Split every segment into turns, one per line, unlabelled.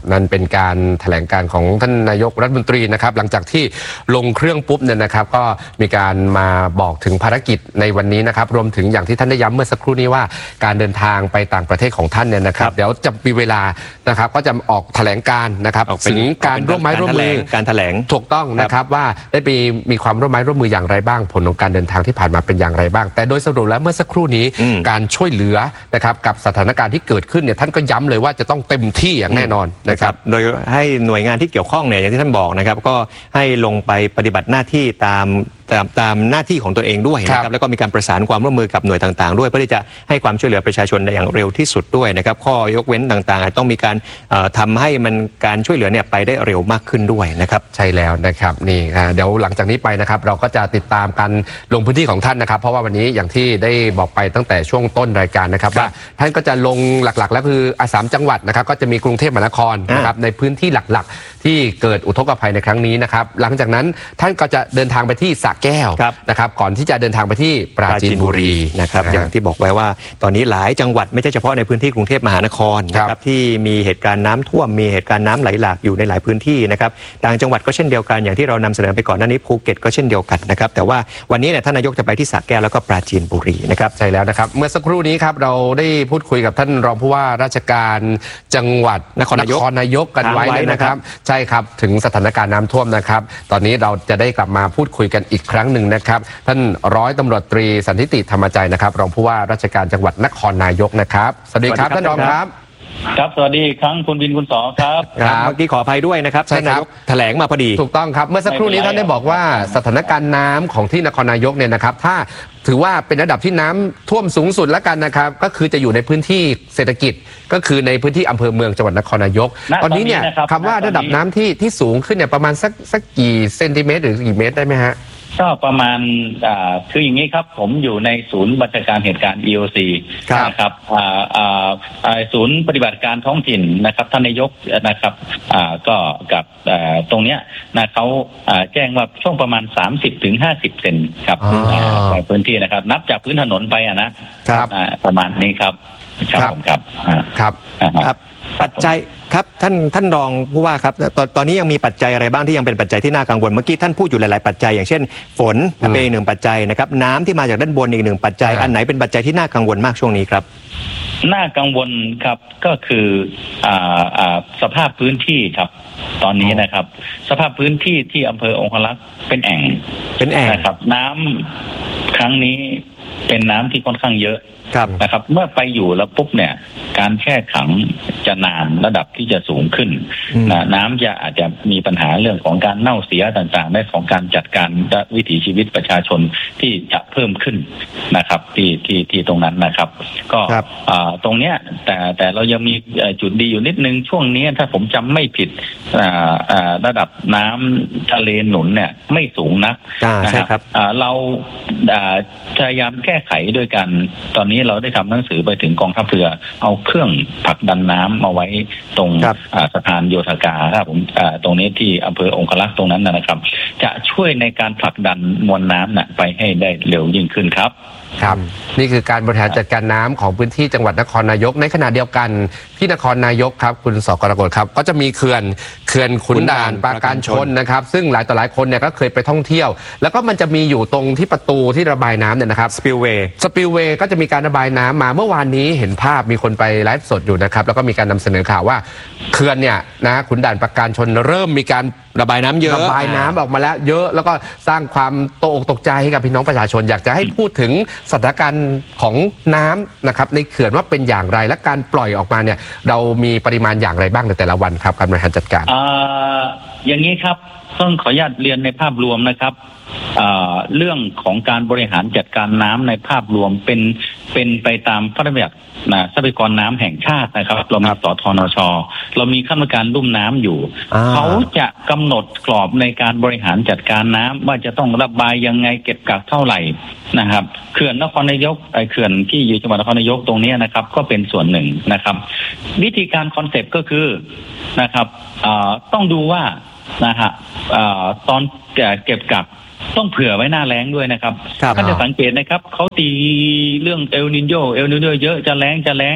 นั่นเป็นการแถลงการของท่านนายกรัฐมนตรีนะครับหลังจากที่ลงเครื่องปุ๊บเนี่ยนะครับก็มีการมาบอกถึงภารกิจในวันนี้นะครับรวมถึงอย่างที่ท่านได้ย้ำเมื่อสักครู่นี้ว่าการเดินทางไปต่างประเทศของท่านเนี่ยนะครับเดี๋ยวจะมีเวลานะครับก็จะออกแถลงการนะครับถึงการร่วมไม้ร่วมมือ
การแถลง
ถูกต้องนะครับว่าได้มีความร่วมไม้ร่วมมืออย่างไรบ้างผลของการเดินทางที่ผ่านมาเป็นอย่างไรบ้างแต่โดยสรุปแล้วเมื่อสักครู่นี้การช่วยเหลือนะครับกับสถานการณ์ที่เกิดขึ้นเนี่ยท่านก็ย้ำเลยว่าจะต้องเต็มที่อย่างแน่นอนนะครับ
โดยให้หน่วยงานที่เกี่ยวข้องเนี่ยอย่างที่ท่านบอกนะครับก็ให้ลงไปปฏิบัติหน้าที่ตามหน้าที่ของตัวเองด้วยนะครับแล้วก็มีการประสานความร่วมมือกับหน่วยต่างๆด้วยเพื่อที่จะให้ความช่วยเหลือประชาชนอย่างเร็วที่สุดด้วยนะครับข้อยกเว้นต่างๆต้องมีการทำให้มันการช่วยเหลือเนี่ยไปได้เร็วมากขึ้นด้วยนะครับ
ใช่แล้วนะครับนี่เดี๋ยวหลังจากนี้ไปนะครับเราก็จะติดตามการลงพื้นที่ของท่านนะครับเพราะว่าวันนี้อย่างที่ได้บอกไปตั้งแต่ช่วงต้นรายการนะครับว่าท่านก็จะลงหลักๆแล้วคือ3จังหวัดนะครับก็จะมีกรุงเทพมหานครนะครับในพื้นที่หลักๆที่เกิดอุทกภัยในครั้งนี้นะครับหลังจากนั้นท่านก็จะเดินทางไปที่สระแก้วนะครับก่อนที่จะเดินทางไปที่ปราจีนบุรี
นะครับอย่างที่บอกไว้ว่าตอนนี้หลายจังหวัดไม่ใช่เฉพาะในพื้นที่กรุงเทพมหานครนะครับที่มีเหตุการณ์น้ำท่วมมีเหตุการณ์น้ำไหลหลากอยู่ในหลายพื้นที่นะครับต่างจังหวัดก็เช่นเดียวกันอย่างที่เรานำเสนอไปก่อนหน้านี้ภูเก็ตก็เช่นเดียวกันนะครับแต่ว่าวันนี้เนี่ยท่านนายกจะไปที่สระแก้วแล้วก็ปราจีนบุรีนะครับ
ใช่แล้วนะครับเมื่อสักครู่นี้ครับเราได้พูดคุยกับท่านรองผู้ว่าราชการจังหวัดนครนายกกันไว้นะครับใช่ครับถึงสถานการณ์น้ำท่วมนะครับตอนนี้เราจะได้กลับมาพูดคุยกันอีกครั้งหนึ่งนะครับท่านร้อยตำรวจตรีสันติธรรมใจนะครับรองผู้ว่าราชการจังหวัดนครนายกนะครับสวัสดีครับท่านรองครับ
ครับสวัสดีครั้งคุณวินคุณสอครับ
เมื่อกี้ขออภัยด้วยนะครับท่านนายกแถลงมาพอดี
ถูกต้องครับเมื่อสักครู่นี้ท่านได้บอกว่าสถานการณ์น้ำของที่นครนายกเนี่ยนะครับถ้าถือว่าเป็นระดับที่น้ำท่วมสูงสุดแล้วกันนะครับก็คือจะอยู่ในพื้นที่เศรษฐกิจก็คือในพื้นที่อำเภอเมืองจังหวัดนครนายกตอนนี้เนี่ยคำว่าระดับน้ำที่สูงขึ้นเนี่ยประมาณสักกี่เซนติเมตรหรือกี่เมตรได้ไหมฮะ
ก็ประมาณคืออย่างนี้ครับผมอยู่ในศูนย์บัญชาการเหตุการณ์ EOC นะครับศูนย์ปฏิบัติการท้องถิ่นนะครับท่านนายกนะครับก็กับตรงเนี้ยนะเขาแจ้งว่าช่วงประมาณ30-50 เซนครับในพื้นที่นะครับนับจากพื้นถนนไปนะครับประมาณนี้ครับครับผมครับ
ครับปัจจัยครับท่านรองผู้ว่าครับตอนนี้ยังมีปัจจัยอะไรบ้างที่ยังเป็นปัจจัยที่น่ากังวลเมื่อกี้ท่านพูดอยู่หลายๆปัจจัยอย่างเช่นฝนเป็นอีกหนึ่งปัจจัยนะครับน้ำที่มาจากด้านบนอีกหนึ่งปัจจัยอันไหนเป็นปัจจัยที่น่ากังวลมากช่วงนี้ครับ
น่ากังวลครับก็คือสภาพพื้นที่ครับตอนนี้นะครับสภาพพื้นที่ที่อำเภอองครักษ์เป็นแอ่งนะครับน้ำครั้งนี้เป็นน้ำที่ค่อนข้างเยอะนะครับเมื่อไปอยู่แล้วปุ๊บเนี่ยการแช่ขังจะนานระดับที่จะสูงขึ้นน้ำจะอาจจะมีปัญหาเรื่องของการเน่าเสียต่างๆและของการจัดการวิถีชีวิตประชาชนที่จะเพิ่มขึ้นนะครับที่ตรงนั้นนะครับก็ตรงเนี้ยแต่เรายังมีจุดดีอยู่นิดนึงช่วงนี้ถ้าผมจำไม่ผิดระดับน้ำทะเลหนุนเนี่ยไม่สูงนักนะครับเราพยายามแก้ไขโดยการตอนนี้เราได้ทำหนังสือไปถึงกองทัพเรือเอาเครื่องผลักดันน้ำมาไว้ตรงสะพานโยธกาครับผมตรงนี้ที่อำเภอองครักษ์ตรงนั้นนะครับจะช่วยในการผลักดันมวลน้ำไปให้ได้เร็วยิ่งขึ้นครับ
ครับนี่คือการบริหารจัดการน้ำของพื้นที่จังหวัดนครนายกในขณะเดียวกันที่นครนายกครับคุณสกรกฎครับก็จะมีเขื่อนขุนด่านปราการชนนะครับซึ่งหลายต่อหลายคนเนี่ยก็เคยไปท่องเที่ยวแล้วก็มันจะมีอยู่ตรงที่ประตูที่ระบายน้ำเนี่ยนะครับ
สปิลเวย์
ก็จะมีการระบายน้ำมาเมื่อวานนี้เห็นภาพมีคนไปไลฟ์สดอยู่นะครับแล้วก็มีการนำเสนอข่าวว่าเขื่อนเนี่ยนะขุนด่านปราการชนเริ่มมีการ
ระบายน้ำเยอะ
ระบายน้ำออกมาแล้วเยอะแล้วก็สร้างความตกใจให้กับพี่น้องประชาชนอยากจะให้พูดถึงสถานการณ์ของน้ำนะครับในเขื่อนว่าเป็นอย่างไรและการปล่อยออกมาเนี่ยเรามีปริมาณอย่างไรบ้างในแต่ละวันครับการบริหารจัดการ
อย่างนี้ครับต้องขออนุญาตเรียนในภาพรวมนะครับเรื่องของการบริหารจัดการน้ำในภาพรวมเป็นไปตามพระราชบัญญัติทรัพยากรน้ำแห่งชาตินะครับเรามีสธนช.เรามีคณะกรรมการลุ่มน้ำอยู่เขาจะกำหนดกรอบในการบริหารจัดการน้ำว่าจะต้องระบายยังไงเก็บกักเท่าไหร่นะครับเขื่อนนครนายกเขื่อนที่อยู่จังหวัดนครนายกตรงนี้นะครับก็เป็นส่วนหนึ่งนะครับวิธีการคอนเซปต์ก็คือนะครับต้องดูว่านะฮะตอนเก็บกักต้องเผื่อไว้หน้าแล้งด้วยนะครับท่านจะสังเกตนะครับเขาตีเรื่องเอลนิโญเยอะจะแล้ง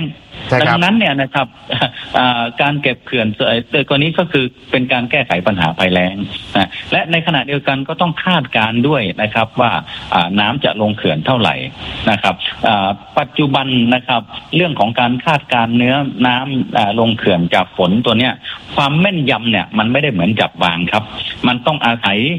ดังนั้นเนี่ยนะครับการเก็บเขื่อนตัวนี้ก็คือเป็นการแก้ไขปัญหาภัยแล้งนะและในขณะเดียวกันก็ต้องคาดการณ์ด้วยนะครับว่าน้ำจะลงเขื่อนเท่าไหร่นะครับปัจจุบันนะครับเรื่องของการคาดการณ์เนื้อน้ำลงเขื่อนจากฝนตัวเนี้ยความแม่นยำเนี่ยมันไม่ได้เหมือนจับวางครับมันต้องอาศัย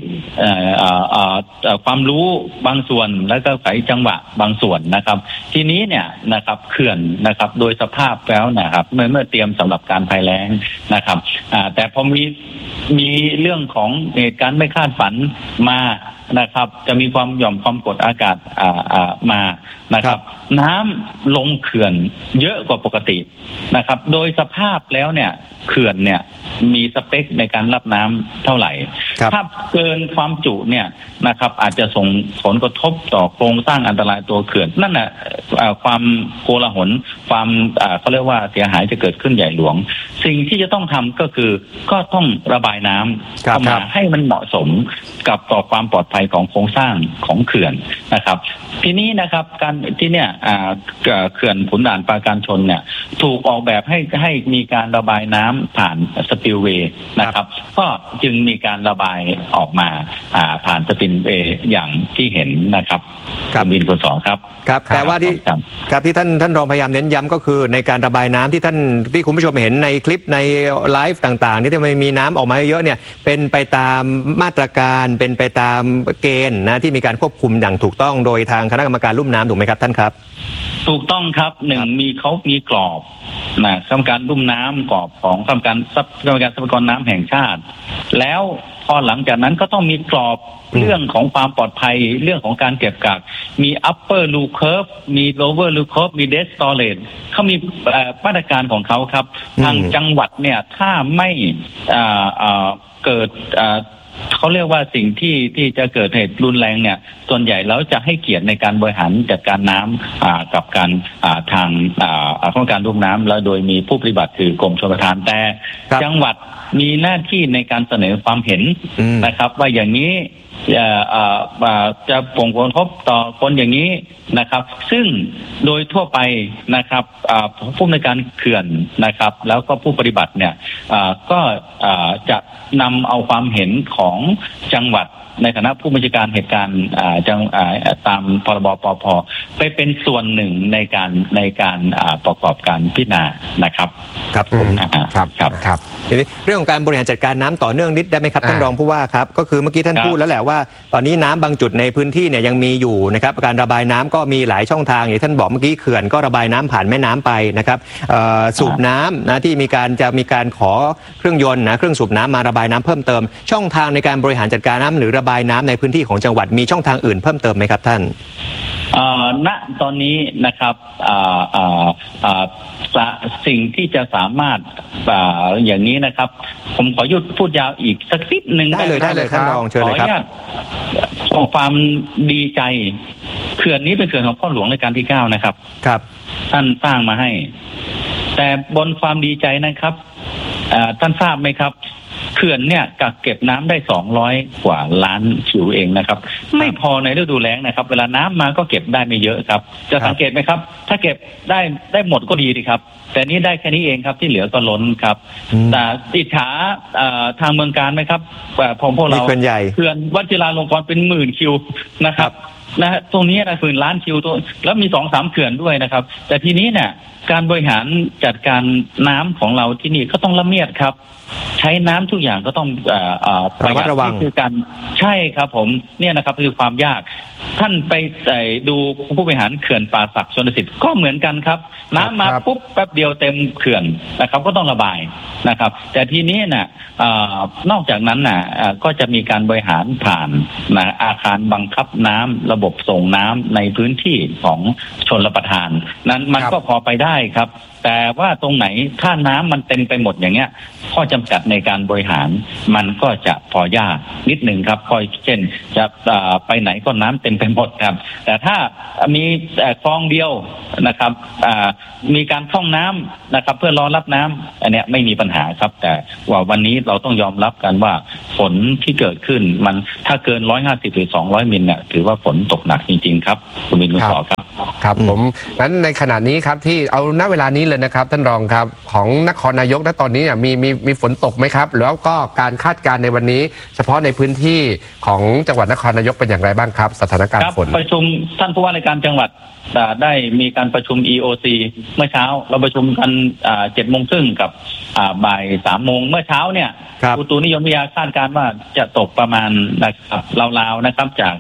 ความรู้บางส่วนแล้วก็อาศัยจังหวะบางส่วนนะครับทีนี้เนี่ยนะครับเขื่อนนะครับโดยสภาพแล้วนะครับเมื่อเตรียมสำหรับการภัยแล้งนะครับแต่พอมีเรื่องของเหตุการณ์ไม่คาดฝันมานะครับจะมีความหย่อมความกดอากาศมานะครับน้ำลงเขื่อนเยอะกว่าปกตินะครับโดยสภาพแล้วเนี่ยเขื่อนเนี่ยมีสเปคในการรับน้ำเท่าไหร่ถ้าเกินความจุเนี่ยนะครับอาจจะส่งผลกระทบต่อโครงสร้างอันตรายตัวเขื่อนนั่นน่ะความโกลาหลความเขาเรียกว่าเสียหายจะเกิดขึ้นใหญ่หลวงสิ่งที่จะต้องทำก็คือก็ต้องระบายน้ำเข้ามาให้มันเหมาะสมกับต่อความปลอดภัยของโครงสร้างของเขื่อนนะครับทีนี้นะครับการที่เนี่ยเขื่อนขุนด่านปราการชนเนี่ยถูกออกแบบให้มีการระบายน้ำผ่านสปิลเวย์นะครับก็จึงมีการระบายออกมาผ่านสปิลเวย์อย่างที่เห็นนะครับกับบินกสครับ
ครับแต่ว่าที่ท่านรองพยายามเน้นย้ำก็คือในการระบายน้ำที่คุณผู้ชมเห็นในคลิปในไลฟ์ต่างๆที่มันมีน้ำออกมาเยอะเนี่ยเป็นไปตามมาตรการเป็นไปตามเกณฑ์นะที่มีการควบคุมอย่างถูกต้องโดยทางคณะกรรมการลุ่มน้ำถูกไหมครับท่านครับ
ถูกต้องครับหนึ่งมีกรอบนะกรรมการลุ่มน้ำกรอบของกรรมการทรัพยากรน้ำแห่งชาติแล้วพอหลังจากนั้นก็ต้องมีกรอบเรื่องของความปลอดภัยเรื่องของการเก็บกักมี upper loop curve มี lower loop curve มี dead storage เขามีมาตรการของเขาครับทางจังหวัดเนี่ยถ้าไม่เกิดเขาเรียกว่าสิ่งที่จะเกิดเหตุรุนแรงเนี่ยส่วนใหญ่แล้วจะให้เกียรติในการบริหารจัดการน้ำกับการทางโครงการลุ่มน้ำแล้วโดยมีผู้ปฏิบัติคือกรมชลประทานแต่จังหวัดมีหน้าที่ในการเสนอความเห็นนะครับว่าอย่างนี้จะส่งผลกระทบต่อคนอย่างนี้นะครับซึ่งโดยทั่วไปนะครับผู้ในการเขื่อนนะครับแล้วก็ผู้ปฏิบัติเนี่ยก็จะนำเอาความเห็นของจังหวัดในฐานะผู้บัญชาการเหตุการณ์ตามพรบปภ.ไปเป็นส่วนหนึ่งในการประกอบการพิจารณานะครับ
ครับผมครับทีนี้เรื่องของการบริหารจัดการน้ำต่อเนื่องนิดได้ไหมครับท่านรองผู้ว่าครับก็คือเมื่อกี้ท่านพูดแล้วแหละว่าตอนนี้น้ำบางจุดในพื้นที่เนี่ยยังมีอยู่นะครับการระบายน้ำก็มีหลายช่องทางอย่างท่านบอกเมื่อกี้เขื่อนก็ระบายน้ำผ่านแม่น้ำไปนะครับสูบน้ำนะที่มีการขอเครื่องยนต์นะเครื่องสูบน้ำมาระบายน้ำเพิ่มเติมช่องทางในการบริหารจัดการน้ำหรือระบายน้ำในพื้นที่ของจังหวัดมีช่องทางอื่นเพิ่มเติมไหมครับท่าน
ณตอนนี้นะครับสิ่งที่จะสามารถอย่างนี้นะครับผมขอหยุดพูดยาวอีกสักนิดหนึ่ง
ได้เลยท่านรองเชิญเลยครับ
ขอความดีใจเขื่อนนี้เป็นเขื่อนของพ่อหลวงรัชกาลที่9นะครับ
ครับ
ท่านสร้างมาให้แต่บนความดีใจนะครับท่านทราบไหมครับเขื่อนเนี่ยกักเก็บน้ำได้200 กว่าล้านคิวเองนะครับไม่พอในฤดูแล้งนะครับเวลาน้ำมาก็เก็บได้ไม่เยอะครับจะสังเกตไหมครับถ้าเก็บได้หมดก็ดีดีครับแต่นี้ได้แค่นี้เองครับที่เหลือก็ล้นครับแต่อิจฉาทางเมืองการไหมครับพวกเราเขื่อนวชิราลงกรณ์เป็นหมื่นคิวนะครับตรงนี้นะหมื่นล้านคิวตัวแล้วมี 2-3 เขื่อนด้วยนะครับแต่ทีนี้เนี่ยการบริหารจัดการน้ำของเราที่นี่ก็ต้องละเมียดครับใช้น้ำทุกอย่างก็ต้อง
ระมัดระวัง
คือการใช่ครับผมเนี่ยนะครับคือความยากท่านไปดูผู้บริหารเขื่อนป่าสักชลสิทธิ์ก็เหมือนกันครับน้ำมาปุ๊บแป๊บเดียวเต็มเขื่อนนะครับก็ต้องระบายนะครับแต่ทีนี้น่ะนอกจากนั้นน่ะก็จะมีการบริหารผ่านอาคารบังคับน้ำระบบส่งน้ำในพื้นที่ของชลประทานนั้นมันก็พอไปได้ครับแต่ว่าตรงไหนถ้าน้ำมันเต็มไปหมดอย่างเงี้ยข้อจำกัดในการบริหารมันก็จะพอยากนิดหนึ่งครับพอเช่นจะไปไหนก็น้ำเต็มไปหมดครับแต่ถ้ามีคลองเดียวนะครับมีการพร่องน้ำนะครับเพื่อรอรับน้ำอันเนี้ยไม่มีปัญหาครับแต่ว่าวันนี้เราต้องยอมรับกันว่าฝนที่เกิดขึ้นมันถ้าเกิน150 หรือ 200 มิลเนี่ยถือว่าฝนตกหนักจริงๆครับคุณมินคุณสอครับ
ครับผมนั้นในขณะนี้ครับที่เอาณเวลานี้เลยนะครับท่านรองครับของนครนายกณตอนนี้มีฝนตกไหมครับแล้วก็การคาดการณ์ในวันนี้เฉพาะในพื้นที่ของจังหวัดนครนายกเป็นอย่างไรบ้างครับสถานการณ์ฝน
ประชุมท่านผู้ว่าราชการจังหวัดได้มีการประชุม EOC เมื่อเช้าเราประชุมกัน7:30 กับบ่าย 3:00 เมื่อเช้าเนี่ยอุตุนิยมวิทยาคาดการณ์ว่าจะตกประมาณนะครับราวๆนะครับจาก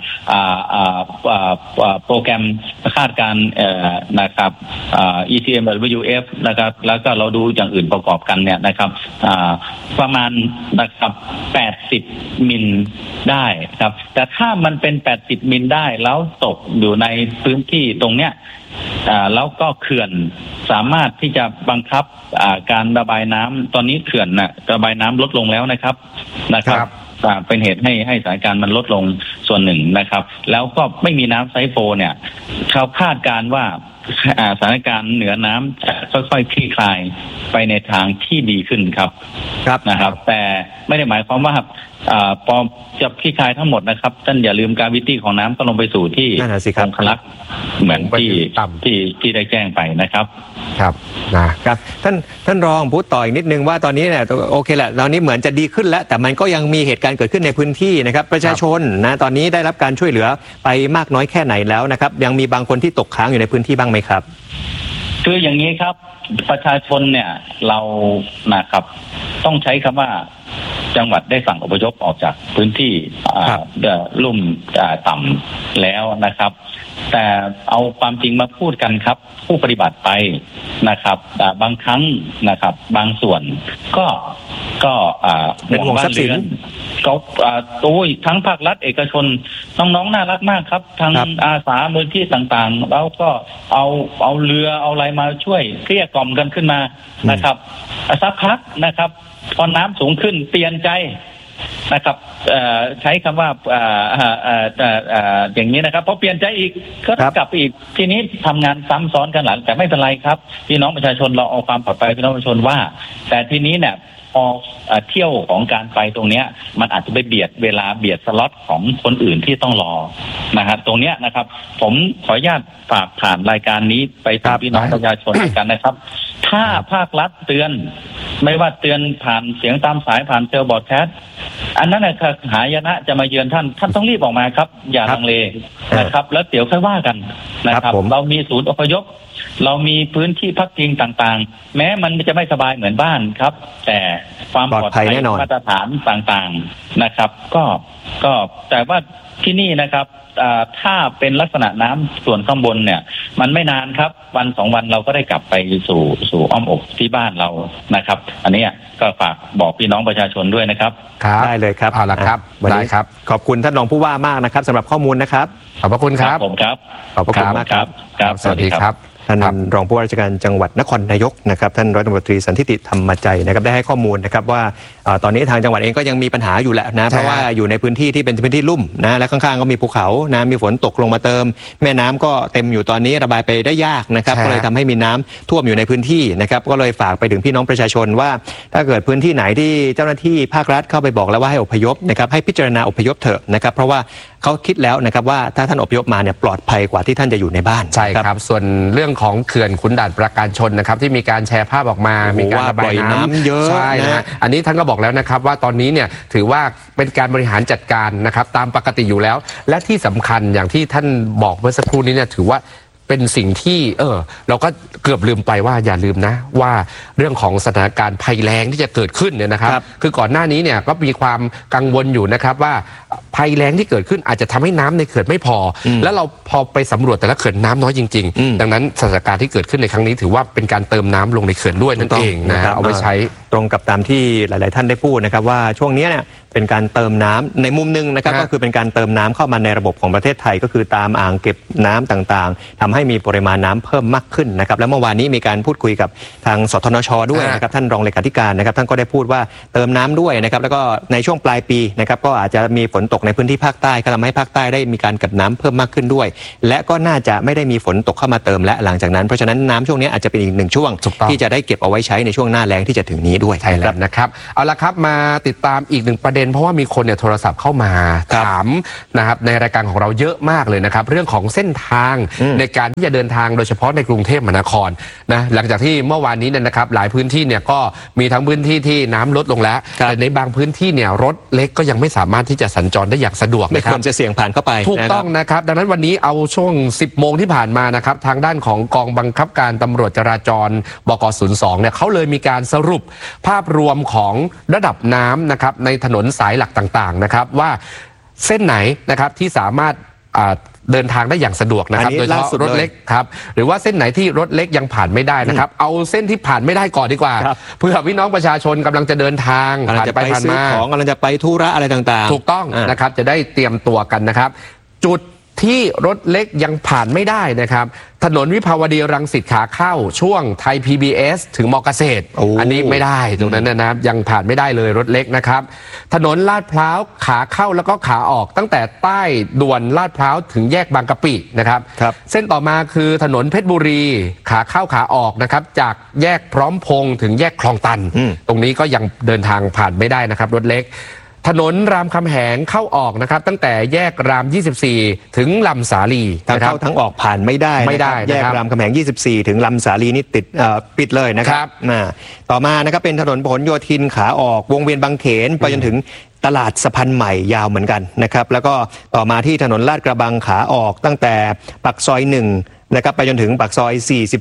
โปรแกรมคาดการณ์นะครับECMWF นะครับแล้วก็เราดูอย่างอื่นประกอบกันเนี่ยนะครับประมาณนะครับ80 มิลได้ครับแต่ถ้ามันเป็น80 มิลได้แล้วตกอยู่ในพื้นที่ตรงเนี้ยแล้วก็เขื่อนสามารถที่จะบังคับการระบายน้ำตอนนี้เขื่อนระบายน้ำลดลงแล้วนะครับเป็นเหตุให้สถานการณ์มันลดลงส่วนหนึ่งนะครับแล้วก็ไม่มีน้ำไซโฟเนี่ยเขาคาดการณ์ว่าสถานการณ์เหนือน้ำจะค่อยๆคลี่คลายไปในทางที่ดีขึ้นครับนะครับแต่ไม่ได้หมายความว่าพอจะคลี่คลายทั้งหมดนะครับท่านอย่าลืมกราวิตี้ของน้ำก็ลงไปสู่ที่องคลักษ์เหมือนที่ได้แจ้งไปนะครับ
ครับนะครับท่านรองพูดต่ออีกนิดนึงว่าตอนนี้เนี่ยโอเคแหละตอนนี้เหมือนจะดีขึ้นแล้วแต่มันก็ยังมีเหตุการณ์เกิดขึ้นในพื้นที่นะครับประชาชนนะตอนนี้ได้รับการช่วยเหลือไปมากน้อยแค่ไหนแล้วนะครับยังมีบางคนที่ตกค้างอยู่ในพื้นที่บ้างไหมครับ
คืออย่างนี้ครับประชาชนเนี่ยเรานะครับต้องใช้คำว่าจังหวัดได้สั่งอพยพออกจากพื้นที่ลุ่มต่ำแล้วนะครับแต่เอาความจริงมาพูดกันครับผู้ปฏิบัติไปนะครับบางครั้งนะครับบางส่วนก็
เป็นห่วงทรัพย์สิน
ก็ทั้งภาครัฐเอกชนน้องๆน่ารักมากครับทั้งอาสามูลที่ต่างๆแล้วก็เอาเรือเอาอะไรมาช่วยเกลี้ยกล่อมกันขึ้นมานะครับสักพักนะครับพอน้ำสูงขึ้นเปลี่ยนใจนะครับใช้คำว่าอย่างนี้นะครับพอเปลี่ยนใจอีกก็กลับอีกทีนี้ทำงานซ้ำซ้อนกันหลังแต่ไม่เป็นไรครับพี่น้องประชาชนเราเอาความปลอดภัยพี่น้องประชาชนว่าแต่ทีนี้เนี่ยพอเที่ยวของการไปตรงเนี้ยมันอาจจะไปเบียดเวลาเบียดสล็อตของคนอื่นที่ต้องรอนะครับตรงเนี้ยนะครับผมขออนุญาตฝากผ่านรายการนี้ไปถึงพี่น้องประชาชนกันนะครับถ้าภาครัฐเตือนไม่ว่าเตือนผ่านเสียงตามสายผ่านเซลบอร์ดแคสอันนั้นนะครับหายนะจะมาเยือนท่านต้องรีบออกมาครับอย่าลังเลนะครับแล้วเดี๋ยวค่อยว่ากันนะครับเรามีศูนย์อพยพเรามีพื้นที่พักพิงต่างๆแม้มันจะไม่สบายเหมือนบ้านครับแต่ความปลอดภัยมาตรฐานต่างๆนะครับก็แต่ว่าที่นี่นะครับถ้าเป็นลักษณะน้ำส่วนข้างบนเนี่ยมันไม่นานครับวัน2 วันเราก็ได้กลับไปสู่อ้อมอกที่บ้านเรานะครับอันนี้ก็ฝากบอกพี่น้องประชาชนด้วยนะครับ
ได้เลยครับ
เอาละครับได้ครับ
ขอบคุณท่านรองผู้ว่ามากนะครับสำหรับข้อมูลนะครับ
ขอบพระคุณครับ
ผมครับ
ขอบพระคุณมากครับ
สวัสดีครับ
ท่านรองผู้ว่าราชการจังหวัดนครนายกนะครับท่านร้อยตำรวจตรีสันทิติธรรมใจนะครับได้ให้ข้อมูลนะครับว่าตอนนี้ทางจังหวัดเองก็ยังมีปัญหาอยู่แหละนะเพราะว่าอยู่ในพื้นที่ที่เป็นพื้นที่ลุ่มนะและข้างๆก็มีภูเขานะมีฝนตกลงมาเติมแม่น้ำก็เต็มอยู่ตอนนี้ระบายไปได้ยากนะครับก็เลยทำให้มีน้ำท่วมอยู่ในพื้นที่นะครับก็เลยฝากไปถึงพี่น้องประชาชนว่าถ้าเกิดพื้นที่ไหนที่เจ้าหน้าที่ภาครัฐเข้าไปบอกแล้วว่าให้อพยพนะครับให้พิจารณาอพยพเถอะนะครับเพราะว่าเขาคิดแล้วนะครับว่าถ้าท่านอพยพมาเนี่ยปลอดภัยกว่าที่ท่านจะอยู่ในบ้าน
ใช่ครับส่วนเรื่องของเขื่อนขุนด่านประการชนนะครับที่มีการแชร์ภาพออกมามีการระบายน้ำ
เยอะ
ใช่นะอันนี้ท่านก็บอกแล้วนะครับว่าตอนนี้เนี่ยถือว่าเป็นการบริหารจัดการนะครับตามปกติอยู่แล้วและที่สำคัญอย่างที่ท่านบอกเมื่อสักครู่นี้เนี่ยถือว่าเป็นสิ่งที่เราก็เกือบลืมไปว่าอย่าลืมนะว่าเรื่องของสถานการณ์ภัยแล้งที่จะเกิดขึ้นเนี่ยนะครับคือก่อนหน้านี้เนี่ยก็มีความกังวลอยู่นะครับว่าภัยแล้งที่เกิดขึ้นอาจจะทำให้น้ำในเขื่อนไม่พอแล้วเราพอไปสำรวจแต่ละเขื่อนน้ำน้อยจริงๆดังนั้นสถานการณ์ที่เกิดขึ้นในครั้งนี้ถือว่าเป็นการเติมน้ำลงในเขื่อนด้วยนั่นเองนะเอาไปใช้
ตรงกับตามที่หลายๆท่านได้พูดนะครับว่าช่วงนี้เนี่ยเป็นการเติมน้ำในมุมนึงนะครับก็คือเป็นการเติมน้ำเข้ามาในระบบของประเทศไทยก็คือตามอ่างเก็บน้ำต่างๆทำให้มีปริมาณน้ำเพิ่มมากขึ้นนะครับแล้วเมื่อวานนี้มีการพูดคุยกับทางสทนช.ด้วยนะครับท่านรองเลขาธิการนะครับท่านก็ได้พูดว่าเติมน้ำด้วยนะครับแล้วก็ในช่วงปลายปีนะครับก็อาจจะมีฝนตกในในพื้นที่ภาคใต้ก็ทำให้ภาคใต้ได้มีการกักน้ำเพิ่มมากขึ้นด้วยและก็น่าจะไม่ได้มีฝนตกเข้ามาเติมและหลังจากนั้นเพราะฉะนั้นน้ำช่วงนี้อาจจะเป็นอีกหนึ่งช่วงที่จะได้เก็บเอาไว้ใช้ในช่วงหน้าแล้งที่จะถึงนี้ด้วย
ใช่แล้วนะครับเอาละครับมาติดตามอีกหนึ่งประเด็นเพราะว่ามีคนเนี่ยโทรศัพท์เข้ามาถามนะครับในรายการของเราเยอะมากเลยนะครับเรื่องของเส้นทางในการที่จะเดินทางโดยเฉพาะในกรุงเทพมหานครนะหลังจากที่เมื่อวานนี้เนี่ยนะครับหลายพื้นที่เนี่ยก็มีทั้งพื้นที่ที่น้ำลดลงแล้วแต่ในบางพื้นที่เนี่ยรถเล็กก็ยังไม่สามารถที่จะสัญจรได้อย่างสะดวก
ไม่ควรจะเสี่ยงผ่านเข้าไป
ถูกต้องนะครับดังนั้นวันนี้เอาช่วง 10 โมงที่ผ่านมานะครับทางด้านของกองบังคับการตำรวจจราจรบก.02เนี่ยเขาเลยมีการสรุปภาพรวมของระดับน้ำนะครับในถนนสายหลักต่างๆนะครับว่าเส้นไหนนะครับที่สามารถเดินทางได้อย่างสะดวกนะครับโดยเฉพาะรถเล็กครับหรือว่าเส้นไหนที่รถเล็กยังผ่านไม่ได้นะครับเอาเส้นที่ผ่านไม่ได้ก่อนดีกว่าเพื่อพี่น้องประชาชนกำลังจะเดินทาง
ผ่านไปผ่านมาของกำลังจะไปธุระอะไรต่าง
ๆถูกต้องนะครับจะได้เตรียมตัวกันนะครับจุดที่รถเล็กยังผ่านไม่ได้นะครับถนนวิภาวดีรังสิตขาเข้าช่วงไทย PBS ถึงมอเกษตร อันนี้ไม่ได้ตรงนั้นนะครับยังผ่านไม่ได้เลยรถเล็กนะครับถนนลาดพร้าวขาเข้าแล้วก็ขาออกตั้งแต่ใต้ด่วนลาดพร้าวถึงแยกบางกะปินะครับเส้นต่อมาคือถนนเพชรบุรีขาเข้าขาออกนะครับจากแยกพร้อมพงษ์ถึงแยกคลองตันตรงนี้ก็ยังเดินทางผ่านไม่ได้นะครับรถเล็กถนนรามคำแหงเข้าออกนะครับตั้งแต่แยกราม24ถึงลำสาลี
ทั้งเข้าทั้งออกผ่านไม่ได้แยกรามคำแหง24ถึงลำสาลีนี่ติดปิดเลยนะครับต่อมานะครับเป็นถนนพหลโยธินขาออกวงเวียนบางเขนไปจนถึงตลาดสะพานใหม่ยาวเหมือนกันนะครับแล้วก็ต่อมาที่ถนนลาดกระบังขาออกตั้งแต่ปากซอย1นะครับไปจนถึงปากซอย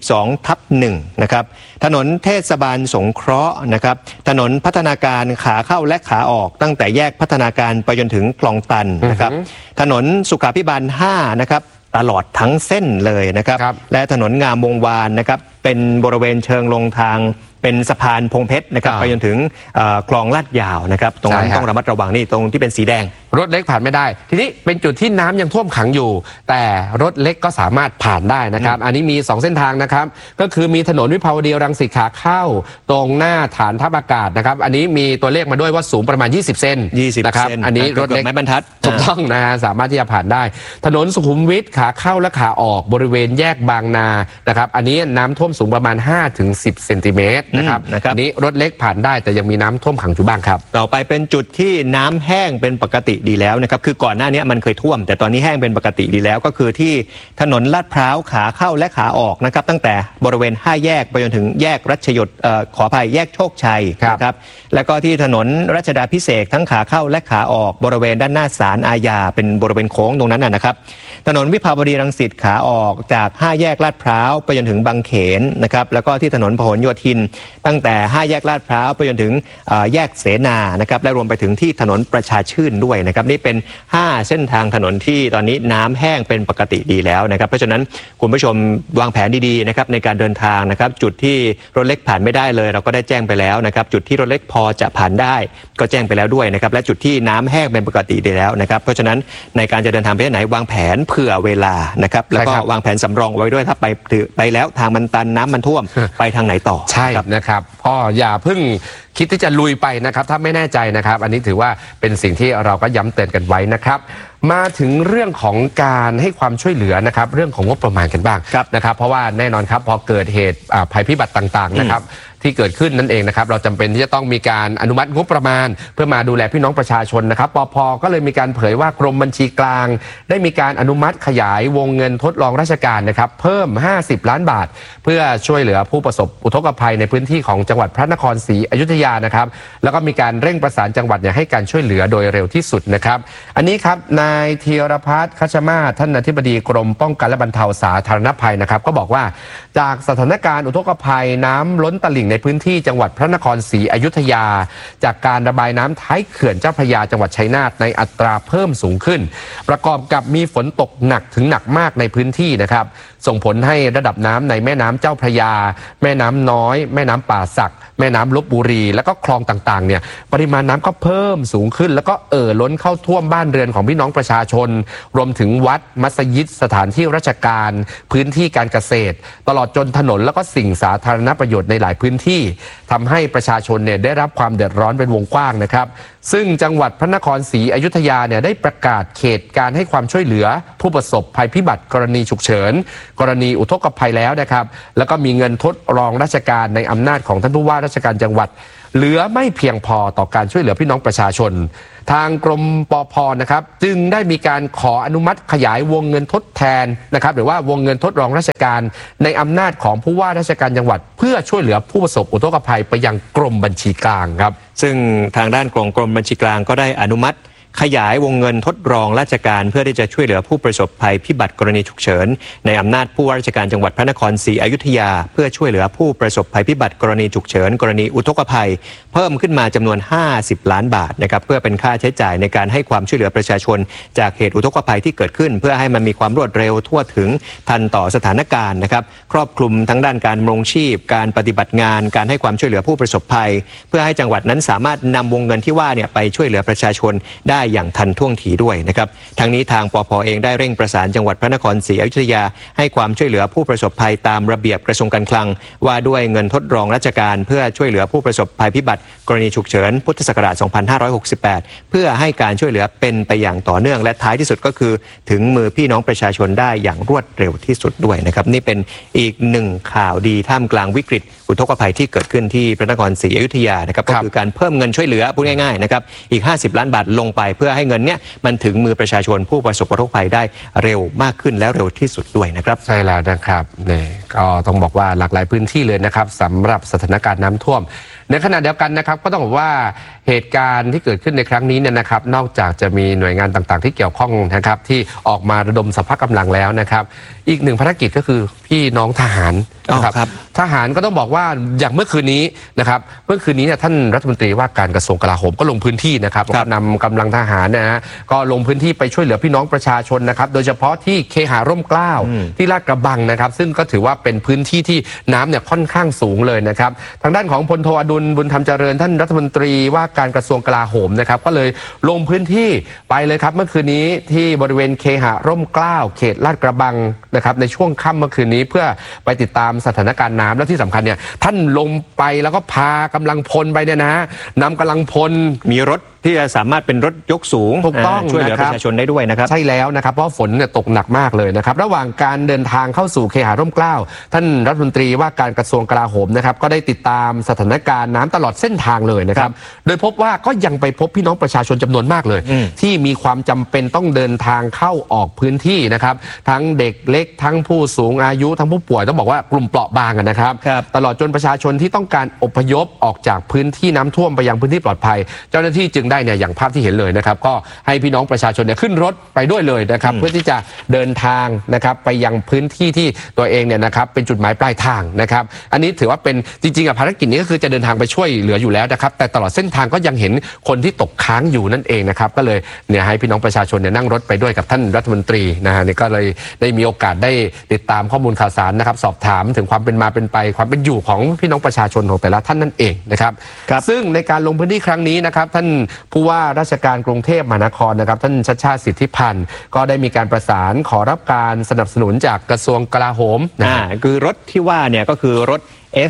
42/1นะครับถนนเทศบาลสงเคราะห์นะครับถนนพัฒนาการขาเข้าและขาออกตั้งแต่แยกพัฒนาการไปจนถึงคลองตันนะครับถนนสุขาภิบาล5นะครับตลอดทั้งเส้นเลยนะครับและถนนงามวงวานนะครับเป็นบริเวณเชิงลงทางเป็นสะพานพงเพชรนะครับไปจนถึงคลองลาดยาวนะครับตรงนั้นต้องระมัดระวังนี่ตรงที่เป็นสีแดง
รถเล็กผ่านไม่ได้ทีนี้เป็นจุดที่น้ำยังท่วมขังอยู่แต่รถเล็กก็สามารถผ่านได้นะครับอันนี้มี2เส้นทางนะครับก็คือมีถนนวิภาวดีรังสิตขาเข้าตรงหน้าฐานทัพอากาศนะครับอันนี้มีตัวเลขมาด้วยว่าสูงประมาณ20 เซนนะครับอันนี้รถเล็ก
ไม้บรรทัด
ถูกต้องนะฮะสามารถที่จะผ่านได้ถนนสุขุมวิทขาเข้าและขาออกบริเวณแยกบางนานะครับอันนี้น้ำท่วมสูงประมาณ5-10 เซนติเมตรนะครับอันนี้รถเล็กผ่านได้แต่ยังมีน้ำท่วมขังอยู่บ้างครับ
ต่อไปเป็นจุดที่น้ำแห้งเป็นปกติดีแล้วนะครับคือก่อนหน้านี้มันเคยท่วมแต่ตอนนี้แห้งเป็นปกติดีแล้วก็คือที่ถนนลาดพร้าวขาเข้าและขาออกนะครับตั้งแต่บริเวณ5แยกไปจนถึงแยกรัชโยธินขออภัยแยกโชคชัยนะครับแล้วก็ที่ถนนรัชดาภิเษกทั้งขาเข้าและขาออกบริเวณด้านหน้าศาลอาญาเป็นบริเวณโค้งตรงนั้นนะครับถนนวิภาวดีรังสิตขาออกจาก5แยกลาดพร้าวไปจนถึงบางเขนนะครับแล้วก็ที่ถนนพหลโยธินตั้งแต่5แยกลาดพร้าวไปจนถึงแยกเสนานะครับและรวมไปถึงที่ถนนประชาชื่นด้วยนะครับนี่เป็น5เส้นทางถนนที่ตอนนี้น้ำแห้งเป็นปกติดีแล้วนะครับเพราะฉะนั้นคุณผู้ชมวางแผนดีๆนะครับในการเดินทางนะครับจุดที่รถเล็กผ่านไม่ได้เลยเราก็ได้แจ้งไปแล้วนะครับจุดที่รถเล็กพอจะผ่านได้ก็แจ้งไปแล้วด้วยนะครับและจุดที่น้ำแห้งเป็นปกติดีแล้วนะครับเพราะฉะนั้นในการจะเดินทางไปที่ไหนวางแผนเผื่อเวลานะครับแล้วก็วางแผนสำรองไว้ด้วยถ้าไปแล้วทางมันตันน้ำมันท่วมไปทางไหนต่อ
ใช่นะครับพ่ออย่าเพิ่งคิดที่จะลุยไปนะครับถ้าไม่แน่ใจนะครับอันนี้ถือว่าเป็นสิ่งที่เราก็ย้ำเตือนกันไว้นะครับมาถึงเรื่องของการให้ความช่วยเหลือนะครับเรื่องของงบประมาณกันบ้างนะครับเพราะว่าแน่นอนครับพอเกิดเหตุภัยพิบัติต่างๆนะครับที่เกิดขึ้นนั่นเองนะครับเราจำเป็นที่จะต้องมีการอนุมัติงบประมาณเพื่อมาดูแลพี่น้องประชาชนนะครับปภ.ก็เลยมีการเผยว่ากรมบัญชีกลางได้มีการอนุมัติขยายวงเงินทดลองราชการนะครับเพิ่ม50 ล้านบาทเพื่อช่วยเหลือผู้ประสบอุทกภัยในพื้นที่ของจังหวัดพระนครศรีอยุธยานะครับแล้วก็มีการเร่งประสานจังหวัดให้การช่วยเหลือโดยเร็วที่สุดนะครับอันนี้ครับนายธีรพัฒน์คัชมาศท่านอธิบดีกรมป้องกันและบรรเทาสาธารณภัยนะครับก็บอกว่าจากสถานการณ์อุทกภัยน้ำล้นตลิ่งในพื้นที่จังหวัดพระนครศรีอยุธยาจากการระบายน้ำท้ายเขื่อนเจ้าพระยาจังหวัดชัยนาทในอัตราเพิ่มสูงขึ้นประกอบกับมีฝนตกหนักถึงหนักมากในพื้นที่นะครับส่งผลให้ระดับน้ำในแม่น้ำเจ้าพระยาแม่น้ำน้อยแม่น้ำป่าสักแม่น้ำลพบุรีและก็คลองต่างๆเนี่ยปริมาณน้ำก็เพิ่มสูงขึ้นแล้วก็ล้นเข้าท่วมบ้านเรือนของพี่น้องประชาชนรวมถึงวัดมัสยิดสถานที่ราชการพื้นที่การเกษตรตลอดจนถนนแล้วก็สิ่งสาธารณประโยชน์ในหลายพื้นที่ทำให้ประชาชนเนี่ยได้รับความเดือดร้อนเป็นวงกว้างนะครับซึ่งจังหวัดพระนครศรีอยุธยาเนี่ยได้ประกาศเขตการให้ความช่วยเหลือผู้ประสบภัยพิบัติกรณีฉุกเฉินกรณีอุทกภัยแล้วนะครับแล้วก็มีเงินทดรองราชการในอำนาจของท่านผู้ว่าราชการจังหวัดเหลือไม่เพียงพอต่อการช่วยเหลือพี่น้องประชาชนทางกรมปภ.นะครับจึงได้มีการขออนุมัติขยายวงเงินทดแทนนะครับหรือว่าวงเงินทดรองราชการในอำนาจของผู้ว่าราชการจังหวัดเพื่อช่วยเหลือผู้ประสบอุทกภัยไปยังกรมบัญชีกลางครับ
ซึ่งทางด้านกรมบัญชีกลางก็ได้อนุมัติขยายวงเงินทดรองราชการเพื่อที่จะช่วยเหลือผู้ประสบภัยพิบัติกรณีฉุกเฉินในอำนาจผู้ว่าราชการจังหวัดพระนครศรีอยุธยาเพื่อช่วยเหลือผู้ประสบภัยพิบัติกรณีฉุกเฉินกรณีอุทกภัยเพิ่มขึ้นมาจำนวน50 ล้านบาทนะครับเพื่อเป็นค่าใช้จ่ายในการให้ความช่วยเหลือประชาชนจากเหตุอุทกภัยที่เกิดขึ้นเพื่อให้มันมีความรวดเร็วทั่วถึงทันต่อสถานการณ์นะครับครอบคลุมทั้งด้านการดำรงชีพการปฏิบัติงานการให้ความช่วยเหลือผู้ประสบภัยเพื่อให้จังหวัดนั้นสามารถนำวงเงินที่ว่าเนี่ยไปช่วยเหลือประชาชนได้อย่างทันท่วงทีด้วยนะครับทั้งนี้ทางปภ.เองได้เร่งประสานจังหวัดพระนครศรีอยุธยาให้ความช่วยเหลือผู้ประสบภัยตามระเบียบกระทรวงการคลังว่าด้วยเงินทดรองราชการเพื่อช่วยเหลือผู้ประสบภัยพิบัติกรณีฉุกเฉินพุทธศักราช 2568 เพื่อให้การช่วยเหลือเป็นไปอย่างต่อเนื่องและท้ายที่สุดก็คือถึงมือพี่น้องประชาชนได้อย่างรวดเร็วที่สุดด้วยนะครับนี่เป็นอีกหนึ่งข่าวดีท่ามกลางวิกฤตอุทกภัยที่เกิดขึ้นที่พระนครศรีอยุธยานะครับก็คือการเพิ่มเงินช่วยเหลือพูดง่ายๆนะครับอีก50 ล้านบาทลงไปเพื่อให้เงินเนี้ยมันถึงมือประชาชนผู้ประสบอุทกภัยได้เร็วมากขึ้นและเร็วที่สุดด้วยนะครับ
ใช่แล้วนะครับนี่ก็ต้องบอกว่าหลากหลายพื้นที่เลยนะครับสำหรับสถานการณ์น้ำท่วมในขณะเดียวกันนะครับก็ต้องบอกว่าเหตุการณ์ที่เกิดขึ้นในครั้งนี้เนี่ยนะครับนอกจากจะมีหน่วยงานต่างๆที่เกี่ยวข้องนะครับที่ออกมาระดมสรรพกำลังแล้วนะครับอีกหนึ่งภารกิจก็คือพี่น้องทหารนะครับทหารก็ต้องบอกว่าอย่างเมื่อคืนนี้นะครับเมื่อคืนนี้เนี่ยท่านรัฐมนตรีว่าการกระทรวงกลาโหมก็ลงพื้นที่นะครับนำกำลังทหารนะฮะก็ลงพื้นที่ไปช่วยเหลือพี่น้องประชาชนนะครับโดยเฉพาะที่เคหาร่มเกล้าที่ลาดกระบังนะครับซึ่งก็ถือว่าเป็นพื้นที่ที่น้ำเนี่ยค่อนข้างสูงเลยนะครับทางด้านของพลโทอดุลบุญธรรมเจริญท่านรัฐมนตรีว่าการกระทรวงกลาโหมนะครับก็เลยลงพื้นที่ไปเลยครับเมื่อคืนนี้ที่บริเวณเคหะร่มเกล้าเขตลาดกระบังนะครับในช่วงค่ำเมื่อคืนนี้เพื่อไปติดตามสถานการณ์น้ำและที่สำคัญเนี่ยท่านลงไปแล้วก็พากำลังพลไปเนี่ยนะนำกำลังพล
มีรถที่จะสามารถเป็นรถยกสูง
ถูกต้อง
ช่วยเหลือประชาชนได้ด้วยนะครับ
ใช่แล้วนะครับเพราะฝนเนี่ยตกหนักมากเลยนะครับระหว่างการเดินทางเข้าสู่เคหะร่มเกล้าท่านรัฐมนตรีว่าการกระทรวงกลาโหมนะครับก็ได้ติดตามสถานการณ์น้ำตลอดเส้นทางเลยนะครับโดยพบว่าก็ยังไปพบพี่น้องประชาชนจำนวนมากเลยที่มีความจำเป็นต้องเดินทางเข้าออกพื้นที่นะครับทั้งเด็กเล็กทั้งผู้สูงอายุทั้งผู้ป่วยต้องบอกว่ากลุ่มเปราะบางนะครับตลอดจนประชาชนที่ต้องการอพยพออกจากพื้นที่น้ำท่วมไปยังพื้นที่ปลอดภัยเจ้าหน้าที่จึงได้เนี่ยอย่างภาพที่เห็นเลยนะครับก็ให้พี่น้องประชาชนเนี่ยขึ้นรถไปด้วยเลยนะครับเพื่อที่จะเดินทางนะครับไปยังพื้นที่ที่ตัวเองเนี่ยนะครับเป็นจุดหมายปลายทางนะครับอันนี้ถือว่าเป็นจริงๆภารกิจนี้ก็คือจะเดินทางไปช่วยเหลืออยู่แล้วนะครับแต่ตลอดเส้นทางก็ยังเห็นคนที่ตกค้างอยู่นั่นเองนะครับก็เลยเนี่ยให้พี่น้องประชาชนเนี่ยนั่งรถไปด้วยกับท่านรัฐมนตรีนะฮะนี่ก็เลยได้มีโอกาสได้ติดตามข้อมูลข่าวสารนะครับสอบถามถึงความเป็นมาเป็นไปความเป็นอยู่ของพี่น้องประชาชนของแต่ละท่านนั่นเองนะครับซึ่งในการลงพื้นที่ครั้งนี้นะครับท่านผู้ว่าราชการกรุงเทพมหานครนะครับท่านชัชชาติสิทธิพันธ์ก็ได้มีการประสานขอรับการสนับสนุนจากกระทรวงกลาโหม
คือรถที่ว่าเนี่ยก็คือรถ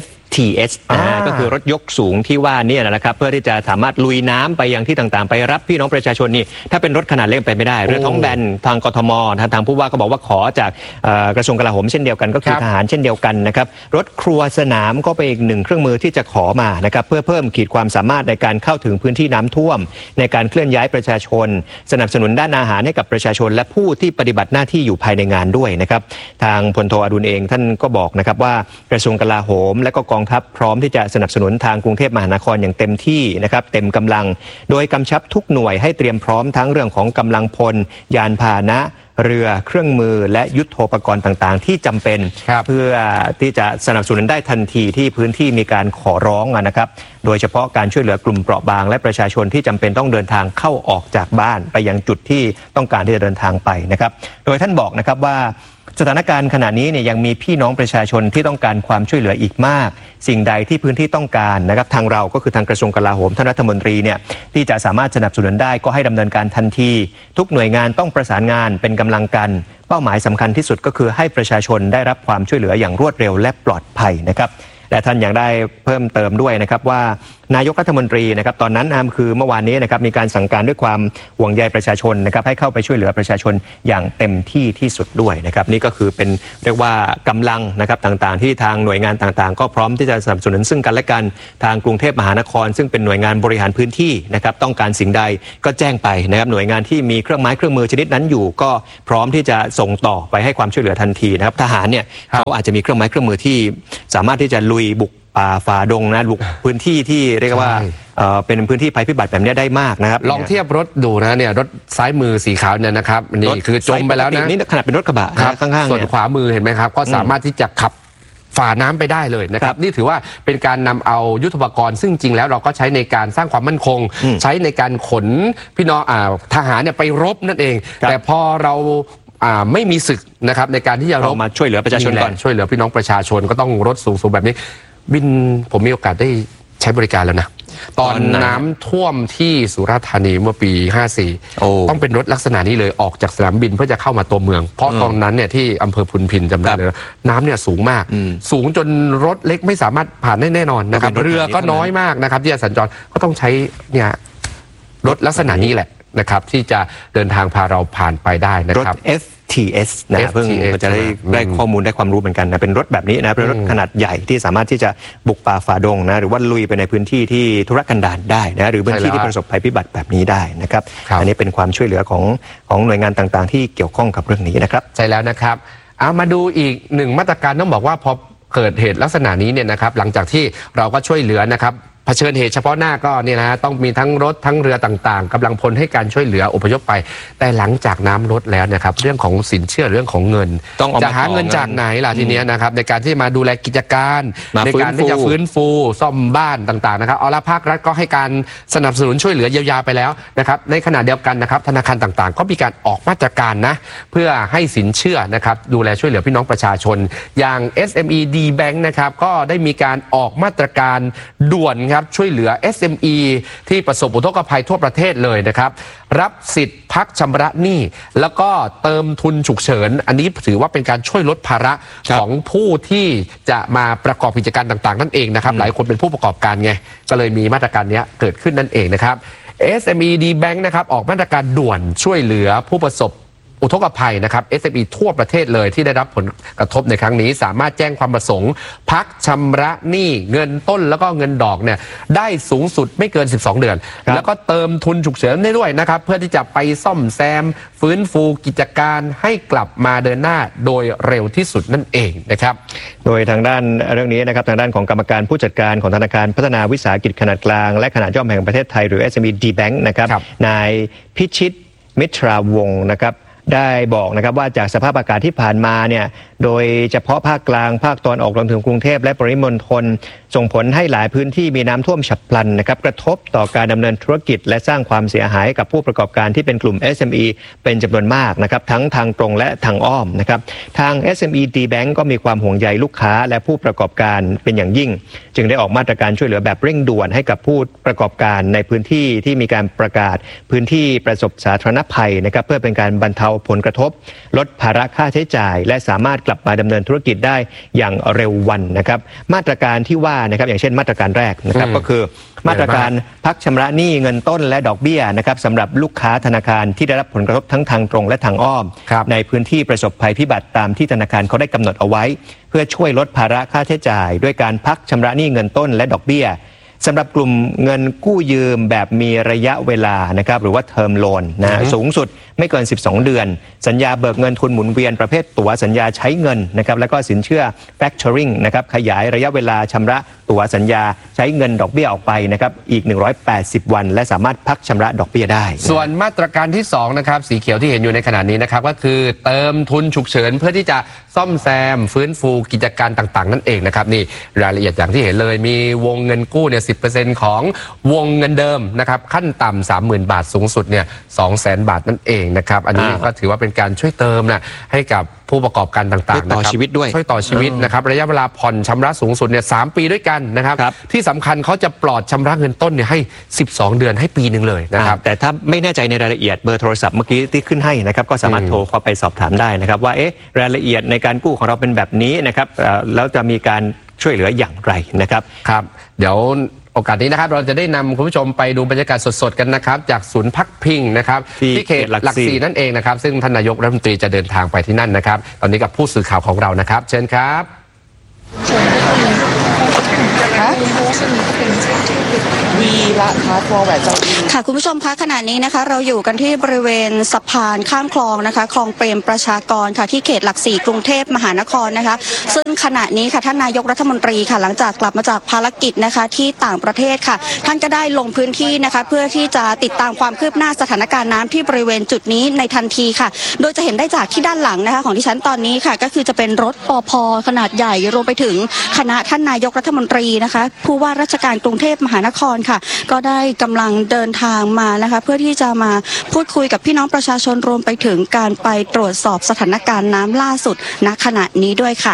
FTS ก็คือรถยกสูงที่ว่านี่นะครับเพื่อที่จะสามารถลุยน้ำไปยังที่ต่างๆไปรับพี่น้องประชาชนนี่ถ้าเป็นรถขนาดเล็กไปไม่ได้เรือท้องแบนทางกทมทางผู้ว่าก็บอกว่าขอจากกระทรวงกลาโหมเช่นเดียวกันก็คือทหารเช่นเดียวกันนะครับรถครัวสนามก็เป็นอีกหนึ่งเครื่องมือที่จะขอมานะครับเพื่อเพิ่มขีดความสามารถในการเข้าถึงพื้นที่น้ำท่วมในการเคลื่อนย้ายประชาชนสนับสนุนด้านอาหารให้กับประชาชนและผู้ที่ปฏิบัติหน้าที่อยู่ภายในงานด้วยนะครับทางพลโทอดุลเองท่านก็บอกนะครับว่ากระทรวงกลาโหมและก็กองทัพพร้อมที่จะสนับสนุนทางกรุงเทพมหานครอย่างเต็มที่นะครับเต็มกำลังโดยกำชับทุกหน่วยให้เตรียมพร้อมทั้งเรื่องของกำลังพลยานพาหนะเรือเครื่องมือและยุทโธปกรณ์ต่างๆที่จำเป็นเพื่อที่จะสนับสนุนได้ทันทีที่พื้นที่มีการขอร้องนะครับโดยเฉพาะการช่วยเหลือกลุ่มเปราะบางและประชาชนที่จำเป็นต้องเดินทางเข้าออกจากบ้านไปยังจุดที่ต้องการที่จะเดินทางไปนะครับโดยท่านบอกนะครับว่าสถานการณ์ขณะนี้เนี่ยยังมีพี่น้องประชาชนที่ต้องการความช่วยเหลืออีกมากสิ่งใดที่พื้นที่ต้องการนะครับทางเราก็คือทางกระทรวงกลาโหมท่านรัฐมนตรีเนี่ยที่จะสามารถสนับสนุนได้ก็ให้ดำเนินการทันทีทุกหน่วยงานต้องประสานงานเป็นกำลังกันเป้าหมายสำคัญที่สุดก็คือให้ประชาชนได้รับความช่วยเหลืออย่างรวดเร็วและปลอดภัยนะครับและท่านยังได้เพิ่มเติมด้วยนะครับว่านายกรัฐมนตรีนะครับตอนนั้นคือเมื่อวานนี้นะครับมีการสั่งการด้วยความห่วงใยประชาชนนะครับให้เข้าไปช่วยเหลือประชาชนอย่างเต็มที่ที่สุดด้วยนะครับนี่ก็คือเป็นเรียกว่ากำลังนะครับต่างๆที่ทางหน่วยงานต่างๆก็พร้อมที่จะสนับสนุนซึ่งกันและกันทางกรุงเทพมหานครซึ่งเป็นหน่วยงานบริหารพื้นที่นะครับต้องการสิ่งใดก็แจ้งไปนะครับหน่วยงานที่มีเครื่องไม้เครื่องมือชนิดนั้นอยู่ก็พร้อมที่จะส่งต่อไปให้ความช่วยเหลือทันทีนะครับทหารเนี่ยเขาอาจจะมีเครื่องไม้เครื่องมือที่สามารถที่จะลุยบุกป่าฝ่าดงนะบุกพื้นที่ที่เรียกว่าเป็นพื้นที่ภัยพิบัติแบบนี้ได้มากนะครับ
ลองเทียบรถดูนะเนี่ยรถซ้ายมือสีขาวเนี่ยนะครับนี่คือจมไปแล้วนะ
นี่ขนาดเป็นรถกระบะข้างๆ
ส่วนขวามือเห็นไหมครับก็สามารถที่จะขับฝ่าน้ำไปได้เลยนะครับนี่ถือว่าเป็นการนำเอายุทโธปกรณ์ซึ่งจริงแล้วเราก็ใช้ในการสร้างความมั่นคงใช้ในการขนพี่น้องทหารเนี่ยไปรบนั่นเองแต่พอเราไม่มีศึกนะครับในการที่จะรบ
มาช่วยเหลือประชาชนก่อน
ช่วยเหลือพี่น้องประชาชนก็ต้องรถสูงๆแบบนี้บินผมมีโอกาสได้ใช้บริการแล้วนะตอนน้ำท่วมที่สุราษฎร์ธานีเมื่อปี54ต้องเป็นรถลักษณะนี้เลยออกจากสนามบินเพื่อจะเข้ามาตัวเมืองเพราะตอนนั้นเนี่ยที่อำเภอพุนพินจำได้เลยน้ำเนี่ยสูงมากสูงจนรถเล็กไม่สามารถผ่านได้แน่นอนนะครับเรือก็น้อยมากนะครับที่จะสัญจรก็ต้องใช้เนี่ยรถลักษณะนี้แหละนะครับที่จะเดินทางพาเราผ่านไปได้นะครับ
รถ FTS นะเพิ่งจะได้ข้อมูลได้ความรู้เหมือนกันนะเป็นรถแบบนี้นะเป็นรถขนาดใหญ่ที่สามารถที่จะบุกป่าฝ่าดงนะหรือว่าลุยไปในพื้นที่ที่ทุรกันดารได้นะหรือพื้นที่ที่ประสบภัยพิบัติแบบนี้ได้นะครับอันนี้เป็นความช่วยเหลือของหน่วยงานต่างๆที่เกี่ยวข้องกับเรื่องนี้นะครับ
ใช่แล้วนะครับเอามาดูอีกหนึ่งมาตรการต้องบอกว่าพอเกิดเหตุลักษณะนี้เนี่ยนะครับหลังจากที่เราก็ช่วยเหลือนะครับเผชิญเหตุเฉพาะหน้าก็เนี่ยนะต้องมีทั้งรถทั้งเรือต่างๆกำลังพลให้การช่วยเหลืออพยพไปแต่หลังจากน้ำลดแล้วนะครับเรื่องของสินเชื่อเรื่องของเงินจะหาเงินจากไหนล่ะทีนี้นะครับในการที่มาดูแลกิจการในการที่จะฟื้นฟูซ่อมบ้านต่างๆนะครับเอาละภาครัฐก็ให้การสนับสนุนช่วยเหลือเยียวยาไปแล้วนะครับในขณะเดียวกันนะครับธนาคารต่างๆก็มีการออกมาตรการนะเพื่อให้สินเชื่อนะครับดูแลช่วยเหลือพี่น้องประชาชนอย่าง SME D Bank นะครับก็ได้มีการออกมาตรการด่วนครับช่วยเหลือ SME ที่ประสบอุทกภัยทั่วประเทศเลยนะครับรับสิทธิ์พักชำระหนี้แล้วก็เติมทุนฉุกเฉินอันนี้ถือว่าเป็นการช่วยลดภาระของผู้ที่จะมาประกอบกิจการต่างๆนั่นเองนะครับหลายคนเป็นผู้ประกอบการไงก็เลยมีมาตรการนี้เกิดขึ้นนั่นเองนะครับ SME D Bank นะครับออกมาตรการด่วนช่วยเหลือผู้ประสบอุทกภัยนะครับ SME ทั่วประเทศเลยที่ได้รับผลกระทบในครั้งนี้สามารถแจ้งความประสงค์พักชำระหนี้เงินต้นแล้วก็เงินดอกเนี่ยได้สูงสุดไม่เกิน12 เดือนแล้วก็เติมทุนฉุกเฉินได้ด้วยนะครับเพื่อที่จะไปซ่อมแซมฟื้นฟูกิจการให้กลับมาเดินหน้าโดยเร็วที่สุดนั่นเองนะครับ
โดยทางด้านเรื่องนี้นะครับทางด้านของกรรมการผู้จัดการของธนาคารพัฒนาวิสาหกิจขนาดกลางและขนาดย่อมแห่งประเทศไทยหรือ SME D Bank นะครับนายพิชิตมิตราวงศ์นะครับได้บอกนะครับว่าจากสภาพอากาศที่ผ่านมาเนี่ยโดยเฉพาะภาคกลางภาคตะวันออกรวมถึงกรุงเทพและปริมณฑลส่งผลให้หลายพื้นที่มีน้ำท่วมฉับพลันนะครับกระทบต่อการดำเนินธุรกิจและสร้างความเสียหายกับผู้ประกอบการที่เป็นกลุ่ม SME เป็นจำนวนมากนะครับทั้งทางตรงและทางอ้อมนะครับทาง SME D Bank ก็มีความห่วงใยลูกค้าและผู้ประกอบการเป็นอย่างยิ่งจึงได้ออกมาตรการช่วยเหลือแบบเร่งด่วนให้กับผู้ประกอบการในพื้นที่ที่มีการประกาศพื้นที่ประสบสาธารณภัยนะครับเพื่อเป็นการบรรเทาผลกระทบลดภาระค่าใช้จ่ายและสามารถกลับมาดำเนินธุรกิจได้อย่างเร็ววันนะครับมาตรการที่ว่านะครับอย่างเช่นมาตรการแรกนะครับก็คือมาตรการพักชำระหนี้เงินต้นและดอกเบี้ยนะครับสำหรับลูกค้าธนาคารที่ได้รับผลกระทบทั้งทางตรงและทางอ้อมในพื้นที่ประสบภัยพิบัติตามที่ธนาคารเขาได้กำหนดเอาไว้เพื่อช่วยลดภาระค่าใช้จ่ายด้วยการพักชำระหนี้เงินต้นและดอกเบี้ยสำหรับกลุ่มเงินกู้ยืมแบบมีระยะเวลานะครับหรือว่าเทอมโลนนะสูงสุดไม่เกิน12 เดือนสัญญาเบิกเงินทุนหมุนเวียนประเภทตั๋วสัญญาใช้เงินนะครับแล้วก็สินเชื่อ factoring นะครับขยายระยะเวลาชำระตั๋วสัญญาใช้เงินดอกเบี้ยออกไปนะครับอีก180 วันและสามารถพักชำระดอกเบี้ยได้
ส่วนมาตรการที่2นะครับสีเขียวที่เห็นอยู่ในขณะนี้นะครับก็คือเติมทุนฉุกเฉินเพื่อที่จะซ่อมแซมฟื้นฟูกิจการต่างๆนั่นเองนะครับนี่รายละเอียดอย่างที่เห็นเลยมีวงเงินกู้เนี่ย 70% ของวงเงินเดิมนะครับขั้นต่ำ 30,000 บาทสูงสุดเนี่ย 200,000 บาทนั่นเองนะครับอันนี้ก็ถือว่าเป็นการช่วยเติมนะให้กับผู้ประกอบการต่างๆนะครับช่วยต่อชีวิตด้วยช่วยต่อชีวิตนะครับระยะเวลาผ่อนชำระสูงสุดเนี่ย3 ปีด้วยกันนะครับที่สำคัญเขาจะปลอดชำระเงินต้นเนี่ยให้12 เดือนให้ปีหนึ่งเลยนะครับ
แต่ถ้าไม่แน่ใจในรายละเอียดเบอร์โทรศัพท์เมื่อกี้ที่ขึ้นให้นะครับก็สามารถโทรเข้าไปสอบถามได้นะครับว่ารายละเอียดในการกู้ของเราเป็นแบบนี้นะครับแล้วจะมีการช่วยเหลืออย่างไรนะครับ
ครับเดี๋ยวโอกาสนี้นะครับเราจะได้นำคุณผู้ชมไปดูบรรยากาศสดๆกันนะครับจากศูนย์พักพิงนะครับที่เขตหลักสี่นั่นเองนะครับซึ่งท่านนายกรัฐมนตรีจะเดินทางไปที่นั่นนะครับตอนนี้กับผู้สื่อข่าวของเรานะครับเชิญครับ
วีละพัฒน์วอแหวนเจ้าอีค่ะคุณผู้ชมคะขณะนี้นะคะเราอยู่กันที่บริเวณสะพานข้ามคลองนะคะคลองเปรมประชากรค่ะที่เขตหลักสี่กรุงเทพมหานครนะคะซึ่งขณะนี้ค่ะท่านนายกรัฐมนตรีค่ะหลังจากกลับมาจากภารกิจนะคะที่ต่างประเทศค่ะท่านก็ได้ลงพื้นที่นะคะเพื่อที่จะติดตามความคืบหน้าสถานการณ์น้ำที่บริเวณจุดนี้ในทันทีค่ะโดยจะเห็นได้จากที่ด้านหลังนะคะของดิฉันตอนนี้ค่ะก็คือจะเป็นรถปภ.ขนาดใหญ่รวมไปถึงคณะท่านนายกรัฐมนตรีนะคะผู้ว่าราชการกรุงเทพมหานครค่ะก็ได้กำลังเดินทางมานะคะเพื่อที่จะมาพูดคุยกับพี่น้องประชาชนรวมไปถึงการไปตรวจสอบสถานการณ์น้ำล่าสุดณขณะนี้ด้วยค่ะ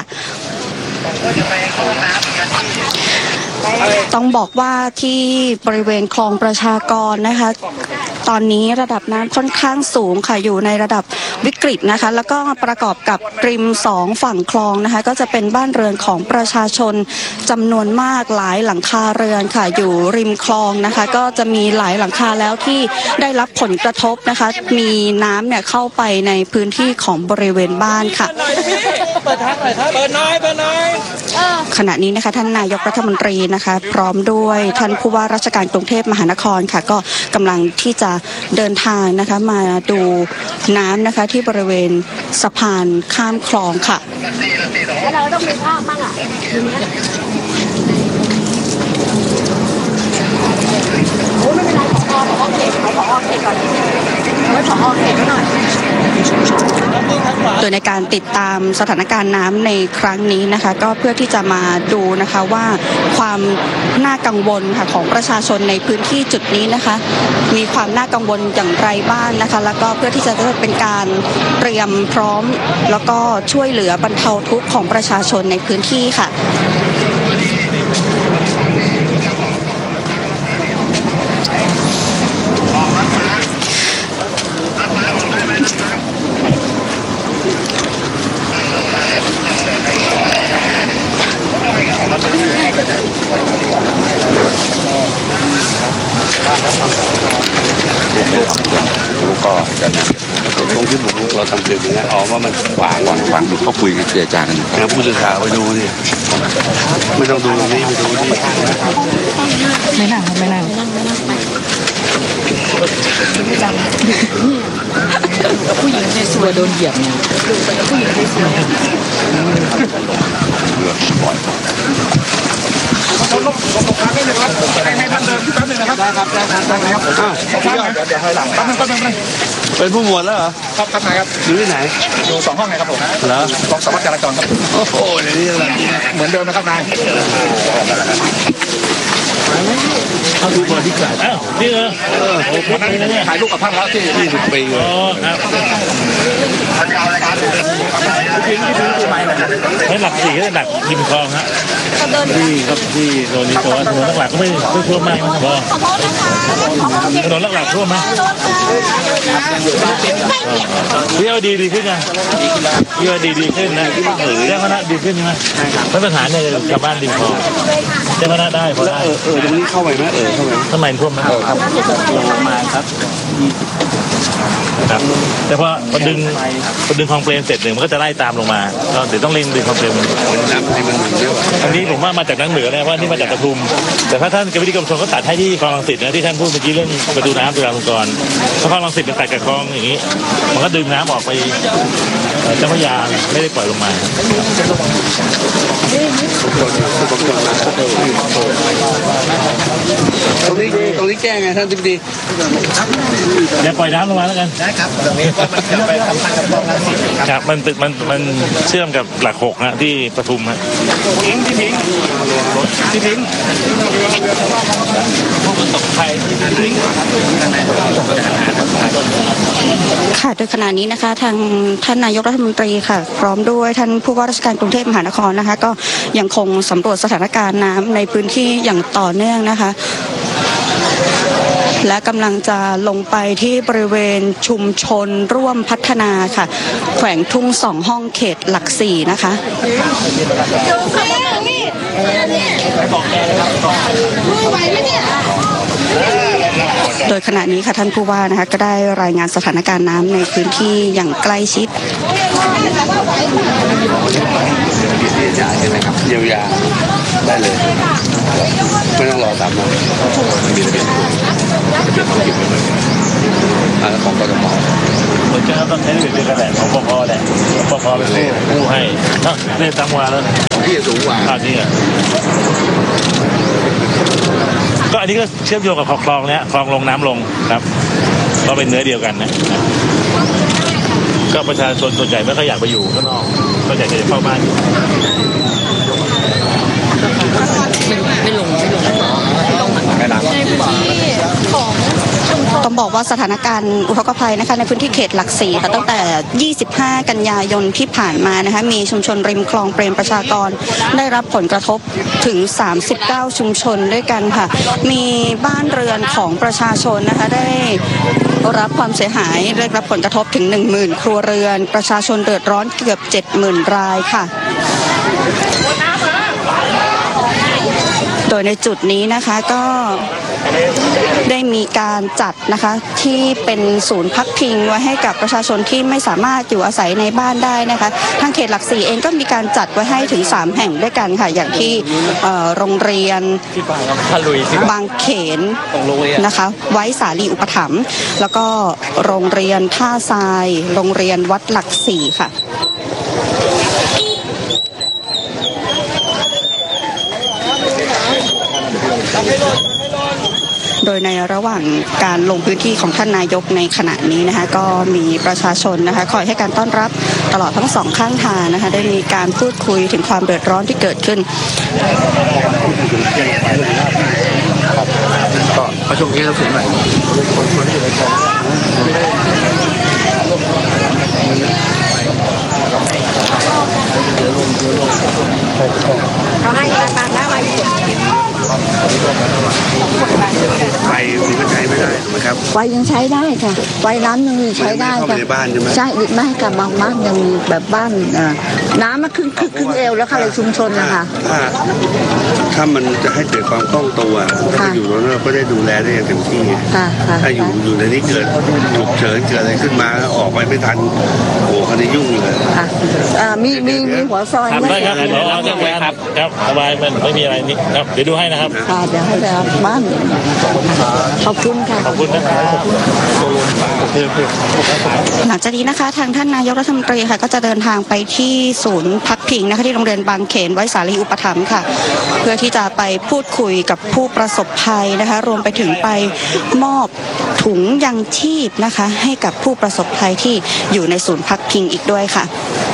ต้องบอกว่าที่บริเวณคลองประชากรนะคะตอนนี้ระดับน้ำค่อนข้างสูงค่ะอยู่ในระดับวิกฤตนะคะแล้วก็ประกอบกับริม2ฝั่งคลองนะคะก็จะเป็นบ้านเรือนของประชาชนจำนวนมากหลายหลังคาเรือนค่ะอยู่ริมคลองนะคะก็จะมีหลายหลังคาแล้วที่ได้รับผลกระทบนะคะมีน้ำเนี่ยเข้าไปในพื้นที่ของบริเวณบ้านค่ะขณะนี้นะคะท่านนายกรัฐมนตรีนะคะพร้อมด้วยท่านผู้ว่าราชการกรุงเทพมหานครค่ะก็กำลังที่จะเดินทางนะคะมาดูน้ำนะคะที่บริเวณสะพานข้ามคลองค่ะเราต้องมีภาพบ้างอ่ะโอ้ไม่เป็นไรขอเขตก่อนขอเขตหน่อยโดยในการติดตามสถานการณ์น้ำในครั้งนี้นะคะก็เพื่อที่จะมาดูนะคะว่าความน่ากังวลค่ะของประชาชนในพื้นที่จุดนี้นะคะมีความน่ากังวลอย่างไรบ้างนะคะแล้วก็เพื่อที่จะเป็นการเตรียมพร้อมแล้วก็ช่วยเหลือบรรเทาทุกข์ของประชาชนในพื้นที่ค่ะ
ก็จะตรงที่บุกรุกเราทำเรื่องนี้อ๋อว่ามันขวางเขาคุยกับอาจารย์นะผู้สื่อข่าวไปดูดิไม่ต้องดูตรงนี้ไปดูที่
ไม่นั่งผู้หญิงในสวยโดนเหยียบเนี่ยผู้หญิงในสวยลงทางได้เลยครับให้ท่านเดินแป๊บนึงนะครับได้ครับเดี๋ยวให้หลังแป๊บนึง
เป็นผู้หมวดแล้วเหรอ
ครับนายครับ
อยู่ที่ไหน
อยู่2 ห้องไงครับผม
เหรอ
กองสารวัตรจราจรครับ
โอ้โหเดี๋ยวนี้อะไร
เหมือนเดิมนะครับนาย
เขาดูบอดี้การ์ด
นี่ผมถ่ายรูปกับท่านแล้วที่
20 ปี
อ๋อครับ
ให้หลัก4ก็หลักริมคลองฮะที่ครับที่โดนนี้ตัวถนนหลักๆก็ไม่ท่วมมากนะพอถนนหลักๆท่วมไหมพี่เอาดีขึ้นนะพี่เอาดีขึ้นนะเจ้าคณะดีขึ้นใช่ไหมไม่ปัญหาเนี่ยชาวบ้านริมคลองเจ้าคณะได้พอได้
ตรงนี้เข้าไปไหมเข้าไป
ทำไมท่วมไหม
ครับมาครับ
ครับแต่พอดึงคลองเปรมเสร็จมันก็จะไล่ตามลงมาก็เดี๋ยวต้องเร่งดึงคลองเปรมอันนี้ผมว่ามาจากทางเหนือนะว่าที่มาจากปทุมแต่ถ้าท่านกรมวิทย์กรมชลก็ตัดให้ที่คลองรังสิตนะที่ท่านพูดเมื่อกี้เรื่องประตูน้ำจุฬาลงกรณ์เพราะคลองรังสิตมันตัดกับคลองอย่างนี้มันก็ดึงน้ำออกไปเจ้าพระยาไม่ได้ปล่อยลงมา
ตรงนี้รงนี้แก้ไงท่านทิบดี
เดี๋ยวปล่อยน้ำลงมาแล้วกัน
ได้ครับตรงนี้มันจะไปทำพันกับคลองรังสิต
ครับมันเชื่อมกับหลัก6ฮะที่ปทุมฮะที่พิง
ค่ะโดยขณะนี้นะคะทางท่านนายกรัฐมนตรีค่ะพร้อมด้วยท่านผู้ว่าราชการกรุงเทพมหานครนะคะก็ยังคงสำรวจสถานการณ์น้ำในพื้นที่อย่างต่อเนื่องนะคะและกำลังจะลงไปที่บริเวณชุมชนร่วมพัฒนาค่ะแขวงทุ่ง2ห้องเขตหลัก4นะคะโดยขณะนี้ค่ะท่านผู้ว่านะคะก็ได้รายงานสถานการณ์น้ำในพื้นที่อย่างใกล้ชิด
เยียวยาได้เลยไม่ต้องรอตามมาแล้วของกทม
เราจะต้องใช้เรื่องเดียวกันแหละของปพแหละปพเป็นผู้ให้เรื่องตามวาแล้ว
ที่สูงกว่า
นี่ก็อันนี้ก็เชื่อมโยงกับคลองเนี้ยคลองลงน้ำลงครับก็เป็นเนื้อเดียวกันนะก็ประชาชนส่วนใหญ่ไม่ค่อยอยากไปอยู่ข้างนอกก็อยากจะเข้าบ้าน
ไม่ลงในพื้นที่ของต้องบอกว่าสถานการณ์อุทกภัยนะคะในพื้นที่เขตหลัก4ค่ะตั้งแต่25กันยายนที่ผ่านมานะคะมีชุมชนริมคลองเปรมประชากรได้รับผลกระทบถึง39ชุมชนด้วยกันค่ะมีบ้านเรือนของประชาชนนะคะได้รับความเสียหายได้รับผลกระทบถึง 10,000 ครัวเรือนประชาชนเดือดร้อนเกือบ 70,000 รายค่ะโดยในจุดนี้นะคะก็ได้มีการจัดนะคะที่เป็นศูนย์พักพิงไว้ให้กับประชาชนที่ไม่สามารถอยู่อาศัยในบ้านได้นะคะทางเขตหลัก4เองก็มีการจัดไว้ให้ถึง3แห่งด้วยกันค่ะอย่างที่โรงเรียนบางเขนนะคะไว้สาลีอุปถัมภ์แล้วก็โรงเรียนท่าทรายโรงเรียนวัดหลัก4ค่ะโดยในระหว่างการลงพื้นที่ของท่านนายกในขณะนี้นะคะก็มีประชาชนนะคะคอยให้การต้อนรับตลอดทั้ง2ข้างทางนะคะได้มีการพูดคุยถึงความเดือดร้อนที่เกิดขึ้น
ก็ประชุมนี้เราถึงไหน
เขาให้การตามได้ไหม
ไฟมันก็ใช้ไม่ได้ถูกไหมครับ
ไฟยังใช้ได้ค่ะไฟน้ำยังใช้ได้ค่ะ
ในบ้านใช่ไหม
ใช่ไม่กับบางบ้านยังแบบบ้านน้ำมันครึ่งเอวแล้วค่ะในชุมชนนะคะ
ถ้ามันจะให้เกิดความคล่องตัวถ้าอยู่แล้วเราก็ได้ดูแลได้อย่างเต็มที่ถ้าอยู่ในนี้เกิดฉุกเฉินเกิดอะไรขึ้นมาออกไปไม่ทันโอ้คดียุ่งเลย
มีหัวซอย
ได้ครับเดี๋ยวเราจะไปครับสบายมันไม่มีอะไรนี่ครับเดี๋ยวดูให้นะครับ
เดี๋ยวให้แล้วบ้านขอบคุณค่ะ
ขอบคุณนะครับ
หลังจากนี้นะคะทางท่านนายกรัฐมนตรีค่ะก็จะเดินทางไปที่ศูนย์พักพิงนะคะที่โรงเรียนบางเขนไว้สาลีอุปถัมภ์ค่ะเพื่อที่จะไปพูดคุยกับผู้ประสบภัยนะคะรวมไปถึงไปมอบถุงยังชีพนะคะให้กับผู้ประสบภัยที่อยู่ในศูนย์พักพิงอีกด้วยค่ะ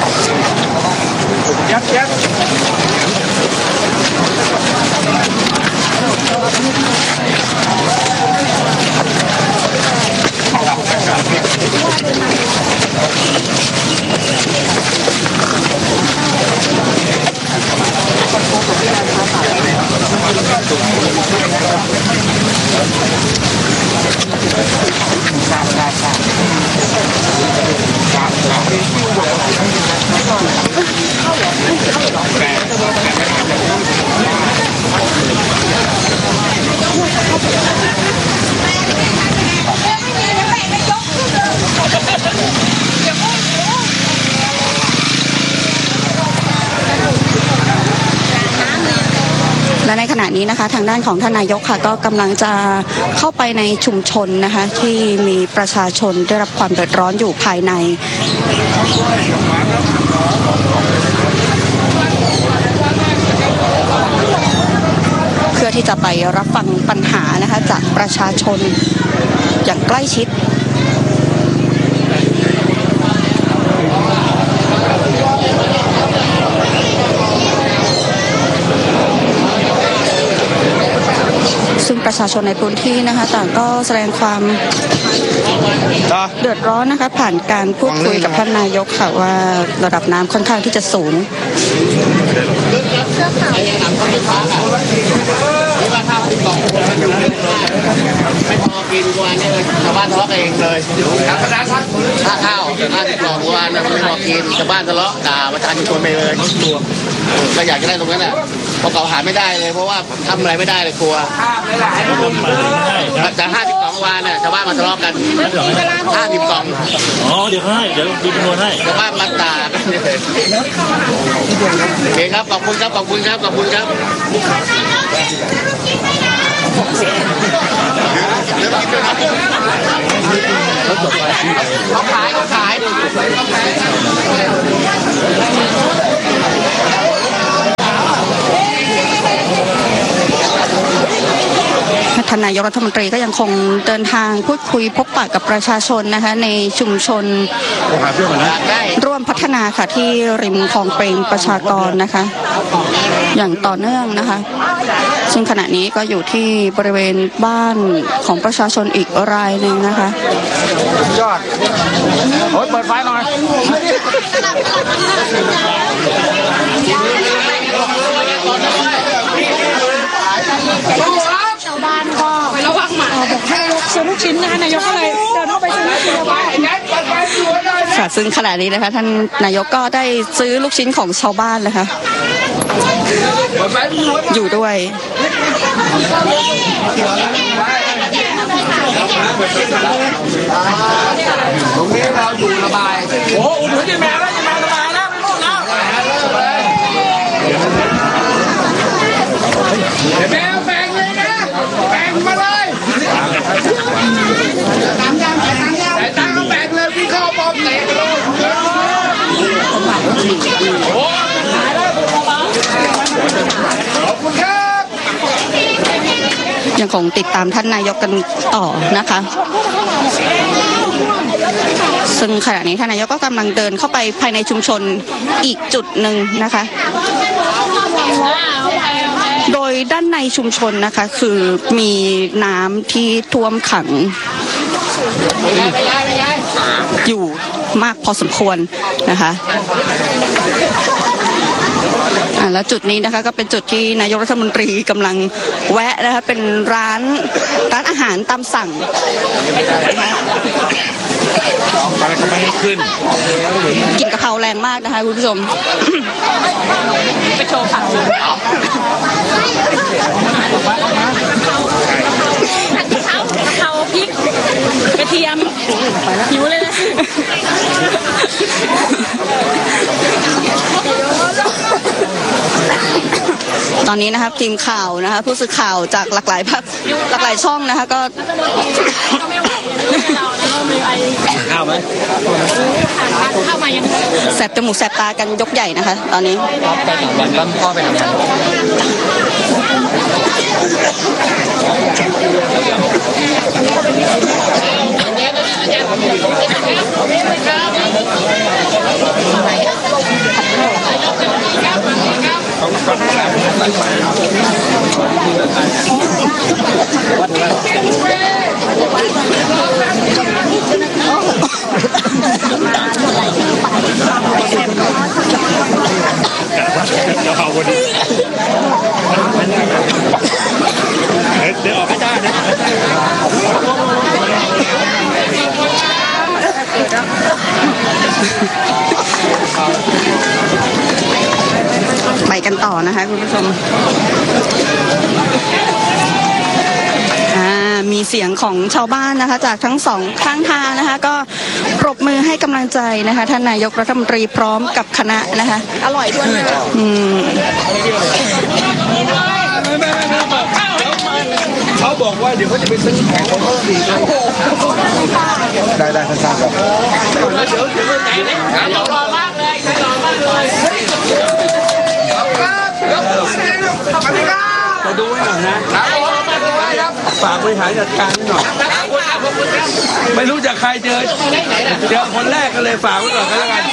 และในขณะนี้นะคะทางด้านของท่านนายกค่ะก็กำลังจะเข้าไปในชุมชนนะคะที่มีประชาชนได้รับความเดือดร้อนอยู่ภายในเพื่ออที่จะไปรับฟังปัญหานะคะจากประชาชนอย่างใกล้ชิดซึ่งประชาชนในพื้นที่นะคะต่างก็แสดงความเดือดร้อนนะคะผ่านการพูดคุยกับท่านนายกค่ะว่าระดับน้ำค่อนข้างที่จะสูง
ไม่พอกินวันนี้เลยชาวบ้านทะเลาะกันเองเลยค่าข้าว50 กล่องวันไม่พอกินชาวบ้านทะเลาะด่าประชาชนไปเลยก็อยากจะได้ตรงนั้นแหละเพราะเก่าหาไม่ได้เลยเพราะว่าทำอะไรไม่ได้เลยกลัวแต่52 วันเนี่ยชาวบ้านมาทะเลาะกัน50 กล่อง
อ๋อเดี๋ยวให้เดี๋ยวดูจำนวนให้
ชาวบ้านมาด่าโอเคครับขอบคุณครับขอบคุณครับขอบคุณครับเขาขาย
ท่านนายกรัฐมนตรีก็ยังคงเดินทางพูดคุยพบปะกับประชาชนนะคะในชุมชนร่วมพัฒนาค่ะที่ริมคลองเปรมประชากรนะคะอย่างต่อเนื่องนะคะซึ่งขณะนี้ก็อยู่ที่บริเวณบ้านของประชาชนอีกรายหนึ่งนะคะ
ยอดโอ้ยเปิดไฟหน่อย
ชาวบ้านก็ระวังหมาบอกให้ซื้อลูกชิ้นนะคะนายกก็เลยเดินเข้าไปซื้อลูกชิ้นค่ะซึ่งขณะนี้นะคะท่านนายกก็ได้ซื้อลูกชิ้นของชาวบ้านเลยค่ะอยู่ด้วย
ตรงนี้เราอยู่ระบายโอ้อุดหนุนที่แม่แล้วจะมาระบายแล้วไม่ต้องแล้วแม่แบ่งเลยนะแบ่งมาเลยแต่ตั้งก็แบ่งเลยพี่เข้าบอมเตะเลยโอ้ขอบคุณครับ
ยังคงติดตามท่านนายกกันต่อนะคะซึ่งขณะนี้ท่านนายกก็กำลังเดินเข้าไปภายในชุมชนอีกจุดหนึ่งนะคะโดยด้านในชุมชนนะคะคือมีน้ำที่ท่วมขังอยู่มากพอสมควรนะคะและจุดนี้นะคะก็เป็นจุดที่นายกรัฐมนตรีกำลังแวะนะคะเป็นร้านอาหารตามสั่งกลิ่นกะเพราแรงมากนะคะคุณผู้ชมไปโชว์ผักกะเพราพริกกระเทียมหิวเลยนะตอนนี้นะครับทีมข่าวนะคะผู้สื่อข่าวจากหลากหลายช่องนะคะก็
ข้าวไหม
ข้าวมายังแสบจมูกแสบตากันยกใหญ่นะคะตอนนี้
ไปทำวันบ้านพ่อไปทำวันเอาวันนี้เดี๋ยวออกให้ได้นะ
ไปกันต่อนะคะคุณผู้ชมมีเสียงของชาวบ้านนะคะจากทั้งสองข้างทางนะคะก็ปรบมือให้กำลังใจนะคะท่านนายกรัฐมนตรีพร้อมกับคณะนะคะอร่อยด้วย
เขาบอกว่าเดี๋ยวเขาจะไปซื้อของของเขาดีได้สั้นๆครับเดี๋ยวรอมากเลยรอมากเลย
มาดูให้หน่อยนะครับฝากบริหารจัดการให้หน่อยไม่รู้จักใครเจอคนแรกก็เลยฝากไว้ก่อนก็แล้วกัน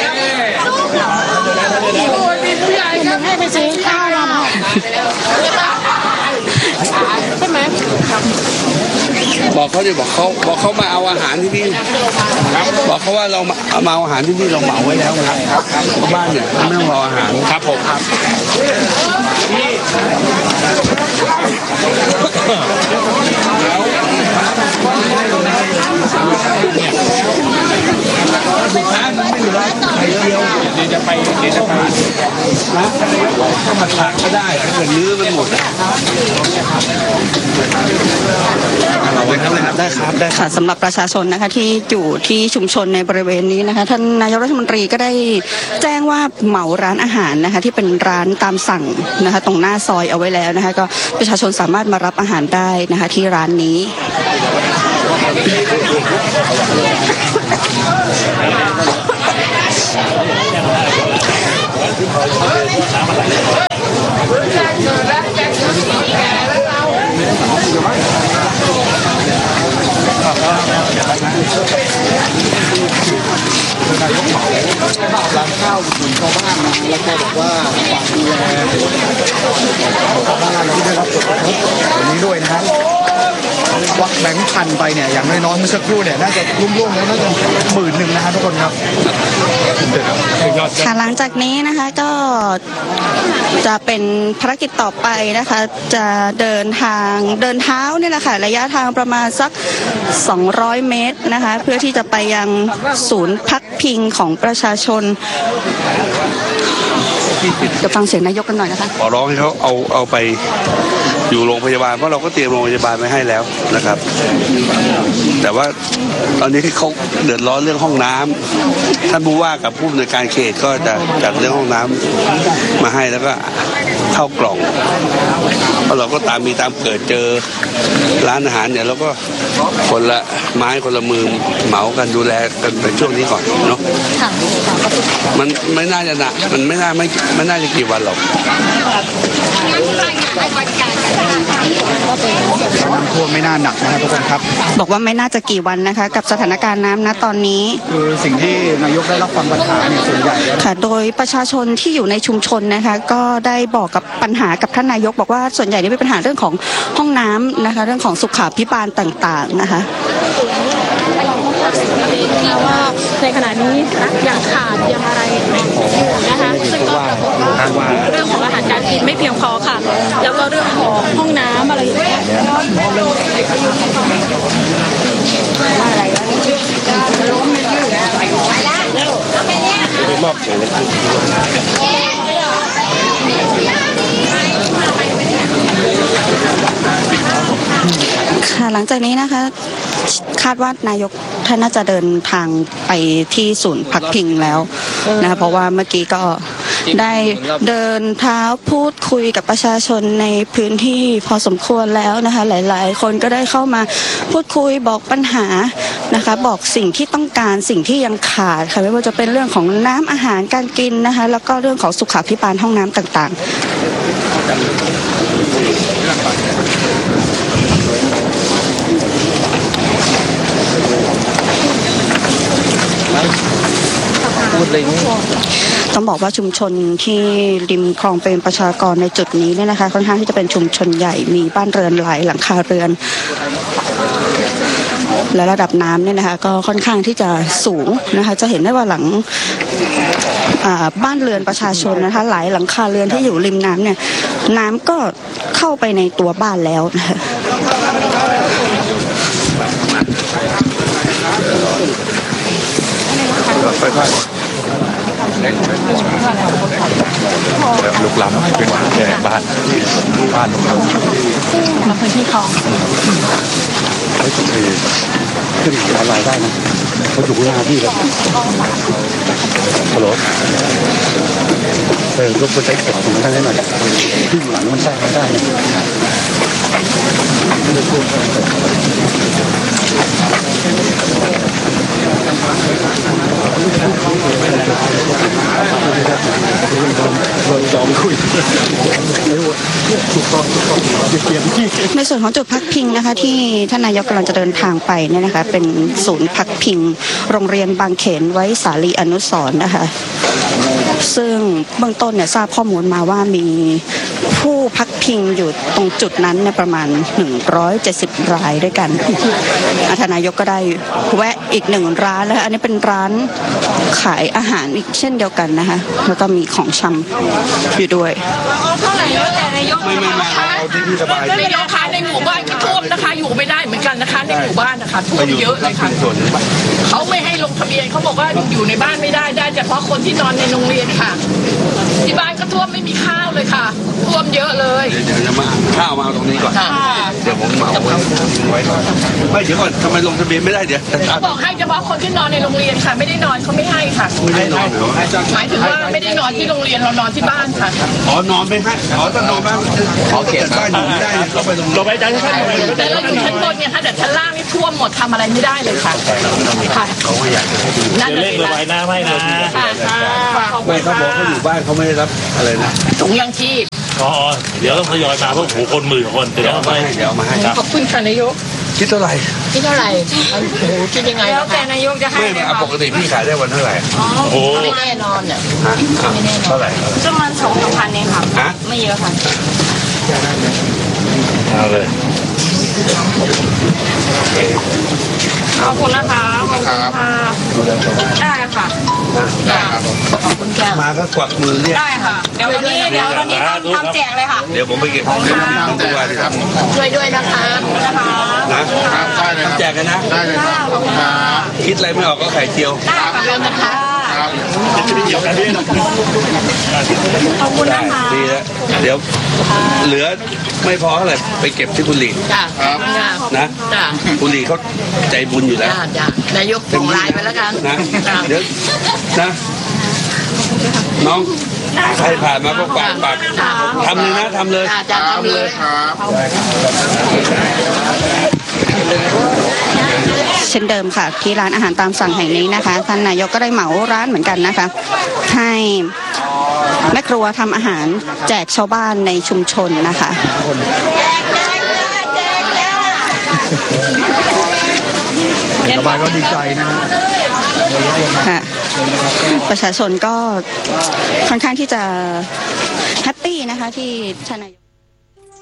ให้ไปซื้อข้าวมาใช่ไหม
บอกเขาดิบอกเขามาเอาอาหารที่นี่บอกเขาว่าเรามาเอาอาหารที่นี่เราเหมาไว้แล้วครับบ้านเนี่ยไม่ต้องรออาหารครับผมครับเดี๋ยวจะไปนะถ้ามันขาดก็ได้ถ้าเกิดเนื้อมันหมดได้ครับได้
ค่ะสำหรับประชาชนนะคะที่อยู่ที่ชุมชนในบริเวณนี้นะคะท่านนายกรัฐมนตรีก็ได้แจ้งว่าเหมาร้านอาหารนะคะที่เป็นร้านตามสั่งนะคะตรงหน้าซอยเอาไว้แล้วนะคะก็ประชาชนสามารถมารับอาหารได้นะคะที่ร้านนี้
นายกเหมาร้านข้าวหนุนชาวบ้านนะแล้วก็บอกว่าฝากดูแลชาวบ้านที่ได้รับผลกระทบวันนี้ด้วยนะครับวักแบงค์พันไปเนี่ยอย่างน้อยๆเมื่อสักครู่เนี่ยน่าจะร่วมๆแล้วน่าจะ10,000นะฮะทุกคนครับ
ค่ะหลังจากนี้นะคะก็จะเป็นภารกิจต่อไปนะคะจะเดินเท้าเนี่ยแหละค่ะระยะทางประมาณสัก200 เมตรนะคะเพื่อที่จะไปยังศูนย์พักพิงของประชาชนจะฟังเสียงนายกกันหน่อยนะคะ
ขอร้องให้เขาเอาไปอยู่โรงพยาบาลเพราะเราก็เตรียมโรงพยาบาลไปให้แล้วนะครับแต่ว่าตอนนี้เขาเดือดร้อนเรื่องห้องน้ำท่านผู้ว่ากับผู้อำนวยการเขตก็จะจัดเรื่องห้องน้ำมาให้แล้วก็เข้ากล่องเพราะเราก็ตามเกิดเจอร้านอาหารเนี่ยเราก็คนละไม้คนละมือเหมากันดูแลกันในช่วงนี้ก่อนเนาะมันไม่น่าจะหนักมันไม่น่าจะกี่วันหรอก
น้ำท่วมไม่น่าหนักนะครับทุกคนครับ
บอกว่าไม่น่าจะกี่วันนะคะกับสถานการณ์น้ำณตอนนี้
คือสิ่งที่นายกได้รับฟังปัญหาเนี่ยส่วนใหญ่
ค่ะโดยประชาชนที่อยู่ในชุมชนนะคะก็ได้บอกกับปัญหากับท่านนายกบอกว่าส่วนใหญ่นี่เป็นปัญหาเรื่องของห้องน้ำนะคะเรื่องของสุขาภิบาลต่างๆนะคะ
ว่าในขณะนี้ยังขาดยังอะไรนะคะซึ่งก็ปรากฏว่าเรื่องของอาหารการกินไม่เพียงพอค่ะแล้วก็เรื่องของห้องน้ำอะไรอย่างเงี้ย
ค่ะหลังจากนี้นะคะคาดว่านายกท่านน่าจะเดินทางไปที่ศูนย์พักพิงแล้วนะคะเพราะว่าเมื่อกี้ก็ได้เดินเท้าพูดคุยกับประชาชนในพื้นที่พอสมควรแล้วนะคะหลายๆคนก็ได้เข้ามาพูดคุยบอกปัญหานะคะบอกสิ่งที่ต้องการสิ่งที่ยังขาดค่ะไม่ว่าจะเป็นเรื่องของน้ำอาหารการกินนะคะแล้วก็เรื่องของสุขาภิบาลห้องน้ำต่างๆต้องบอกว่าชุมชนที่ริมคลองเปรมประชากรในจุดนี้เนี่ยนะคะค่อนข้างที่จะเป็นชุมชนใหญ่มีบ้านเรือนหลายหลังคาเรือนและระดับน้ำเนี่ยนะคะก็ค่อนข้างที่จะสูงนะคะจะเห็นได้ว่าหลังบ้านเรือนประชาชนนะคะหลายหลังคาเรือนที่อยู่ริมน้ำเนี่ยน้ำก็เข้าไปในตัวบ้านแล้วนะคะ
ลุกล้ำเป็นบ้าน
แล้วพื้นที่คลอง
ขึ้นออนไลน์ได้นะเขาอยู่หน้าที่เลยฮัลโหลรบกวนใช้กดถึงได้หน่อยที่หลังมันแทรกได้โดนจอมคุยถูกต้อง
ส่วนของจุดพักพิงนะคะที่ท่านนายกกำลังจะเดินทางไปเนี่ยนะคะเป็นศูนย์พักพิงโรงเรียนบางเขนไว้สาลีอนุสรณ์นะคะซึ่งเบื้องต้นเนี่ยทราบข้อมูลมาว่ามีผู้พักพิงอยู่ตรงจุดนั้นเนี่ยประมาณ170 รายด้วยกันท่านนายกก็ได้แวะอีก1 ร้านแล้วอันนี้เป็นร้านขายอาหารอีกเช่นเดียวกันนะคะแล้วก็มีของชำอยู่ด้วย
เท่าไหร่แล้วแต่นายกไม่
เอาที่พี่สบาย
นายกคะในหมู่บ้านก็ท่วมนะคะอยู่ไม่ได้เหมือนกันนะคะในหมู่บ้านนะคะท่วมเยอะเลยค่ะเขาไม่ให้ลงทะเบียนเขาบอกว่าอยู่ในบ้านไม่ได้เฉพาะคนที่นอนในโรงเรียนค่ะที่บ้านก็ท่วมไม่มีข้าวเลยค่ะท่วมเยอะเลย
เดี๋ยวจะมาข้าวมาตรงนี้ก่อนเดี๋ยวผมเหมาไว้ก่อนไม่เดี๋ยวก่อนทำไมลงทะเบียนไม่ได้เดี๋ยว
เขาบอกให้เฉพาะคนที่นอนในโรงเรียนค่ะไม่ได้นอนเขาไม่ให้ค่ะ
ไม่ได้นอนเหรอ
หมายถึงว่าไม่ได้นอนที่โรงเรียนเรานอนที่บ้านค่ะ
นอนไม่ให้ถ้านอนบ้านเขียนบ้านอยู่ไม่ได้ก็ไปลง
ไปชั้นบน
แต่เราอยู่ชั้นบนเนี่ยค่ะแต่ชั้นล่างนี่ท่วมหมดทำอะไรไม่ได้เลยค่ะ
เขาไม่อยากจะให้ดู
นั่นเลยเบอร์ไว้หน้าไม่นะ
ไม่เขาบอกเขาอยู่บ้านเขาไม่ได้รับอะไรนะ
ถุงยังชีพ
เดี๋ยวต้องทยอยมาเพราะคนหมื่นคนเดี๋ยว
มาให้
ขอบคุณค่ะนายก
คิดเท่าไหร่
โอ้โหคิดยังไงแล้วแต่นายกจะให้
ไม่ปกติพี่ขายได้วันเท่าไหร่
โอ้ไม่แน่นอนเนี่ย
ไม่แน่นอนเท่าไหร่
ประมาณ2,000เองค่ะไม่เยอะค่ะ
เอาเลย
ขอบคุณนะคะขอบคุณค่ะได้ค่ะขอบคุณแก้ว
มาก็กวักมือเรียก
ได้ค่ะเดี๋ยววันนี้ทำแจกเลยค่ะ
เดี๋ยวผมไปเก็บของต้องตัวดีครับ
ด้วยนะคะ
นะครับได้เลยแจกกันนะ
ได้เลยค่ะขอบคุณค่ะ
คิดอะไรไม่ออกก็ไข่เจียว
ได้ค่ะเริ่มนะคะขอบคุณนะคะ
ดีแล้วเดี๋ยวเหลือไม่พอเท่าไหร่ไปเก็บที่คุณหลีนะคุณหลีเขาใจบุญอยู่แล้ว
นายกส่งไลน์ไปแล้วกัน
นะเดี๋ยวนะน้องใครผ่านมาก็ฝากทำเลยนะทำเลย
ทำเลย
เช่นเดิมค่ะที่ร้านอาหารตามสั่งแห่งนี้นะคะท่านนายกก็ได้เหมาร้านเหมือนกันนะคะให้แม่ครัวทำอาหารแจกชาวบ้านในชุมชนนะคะ
ชาวบ้านก็ดีใจนะ
ค่ะประชาชนก็ค่อนข้างที่จะแฮปปี้นะคะที่ท่านนายก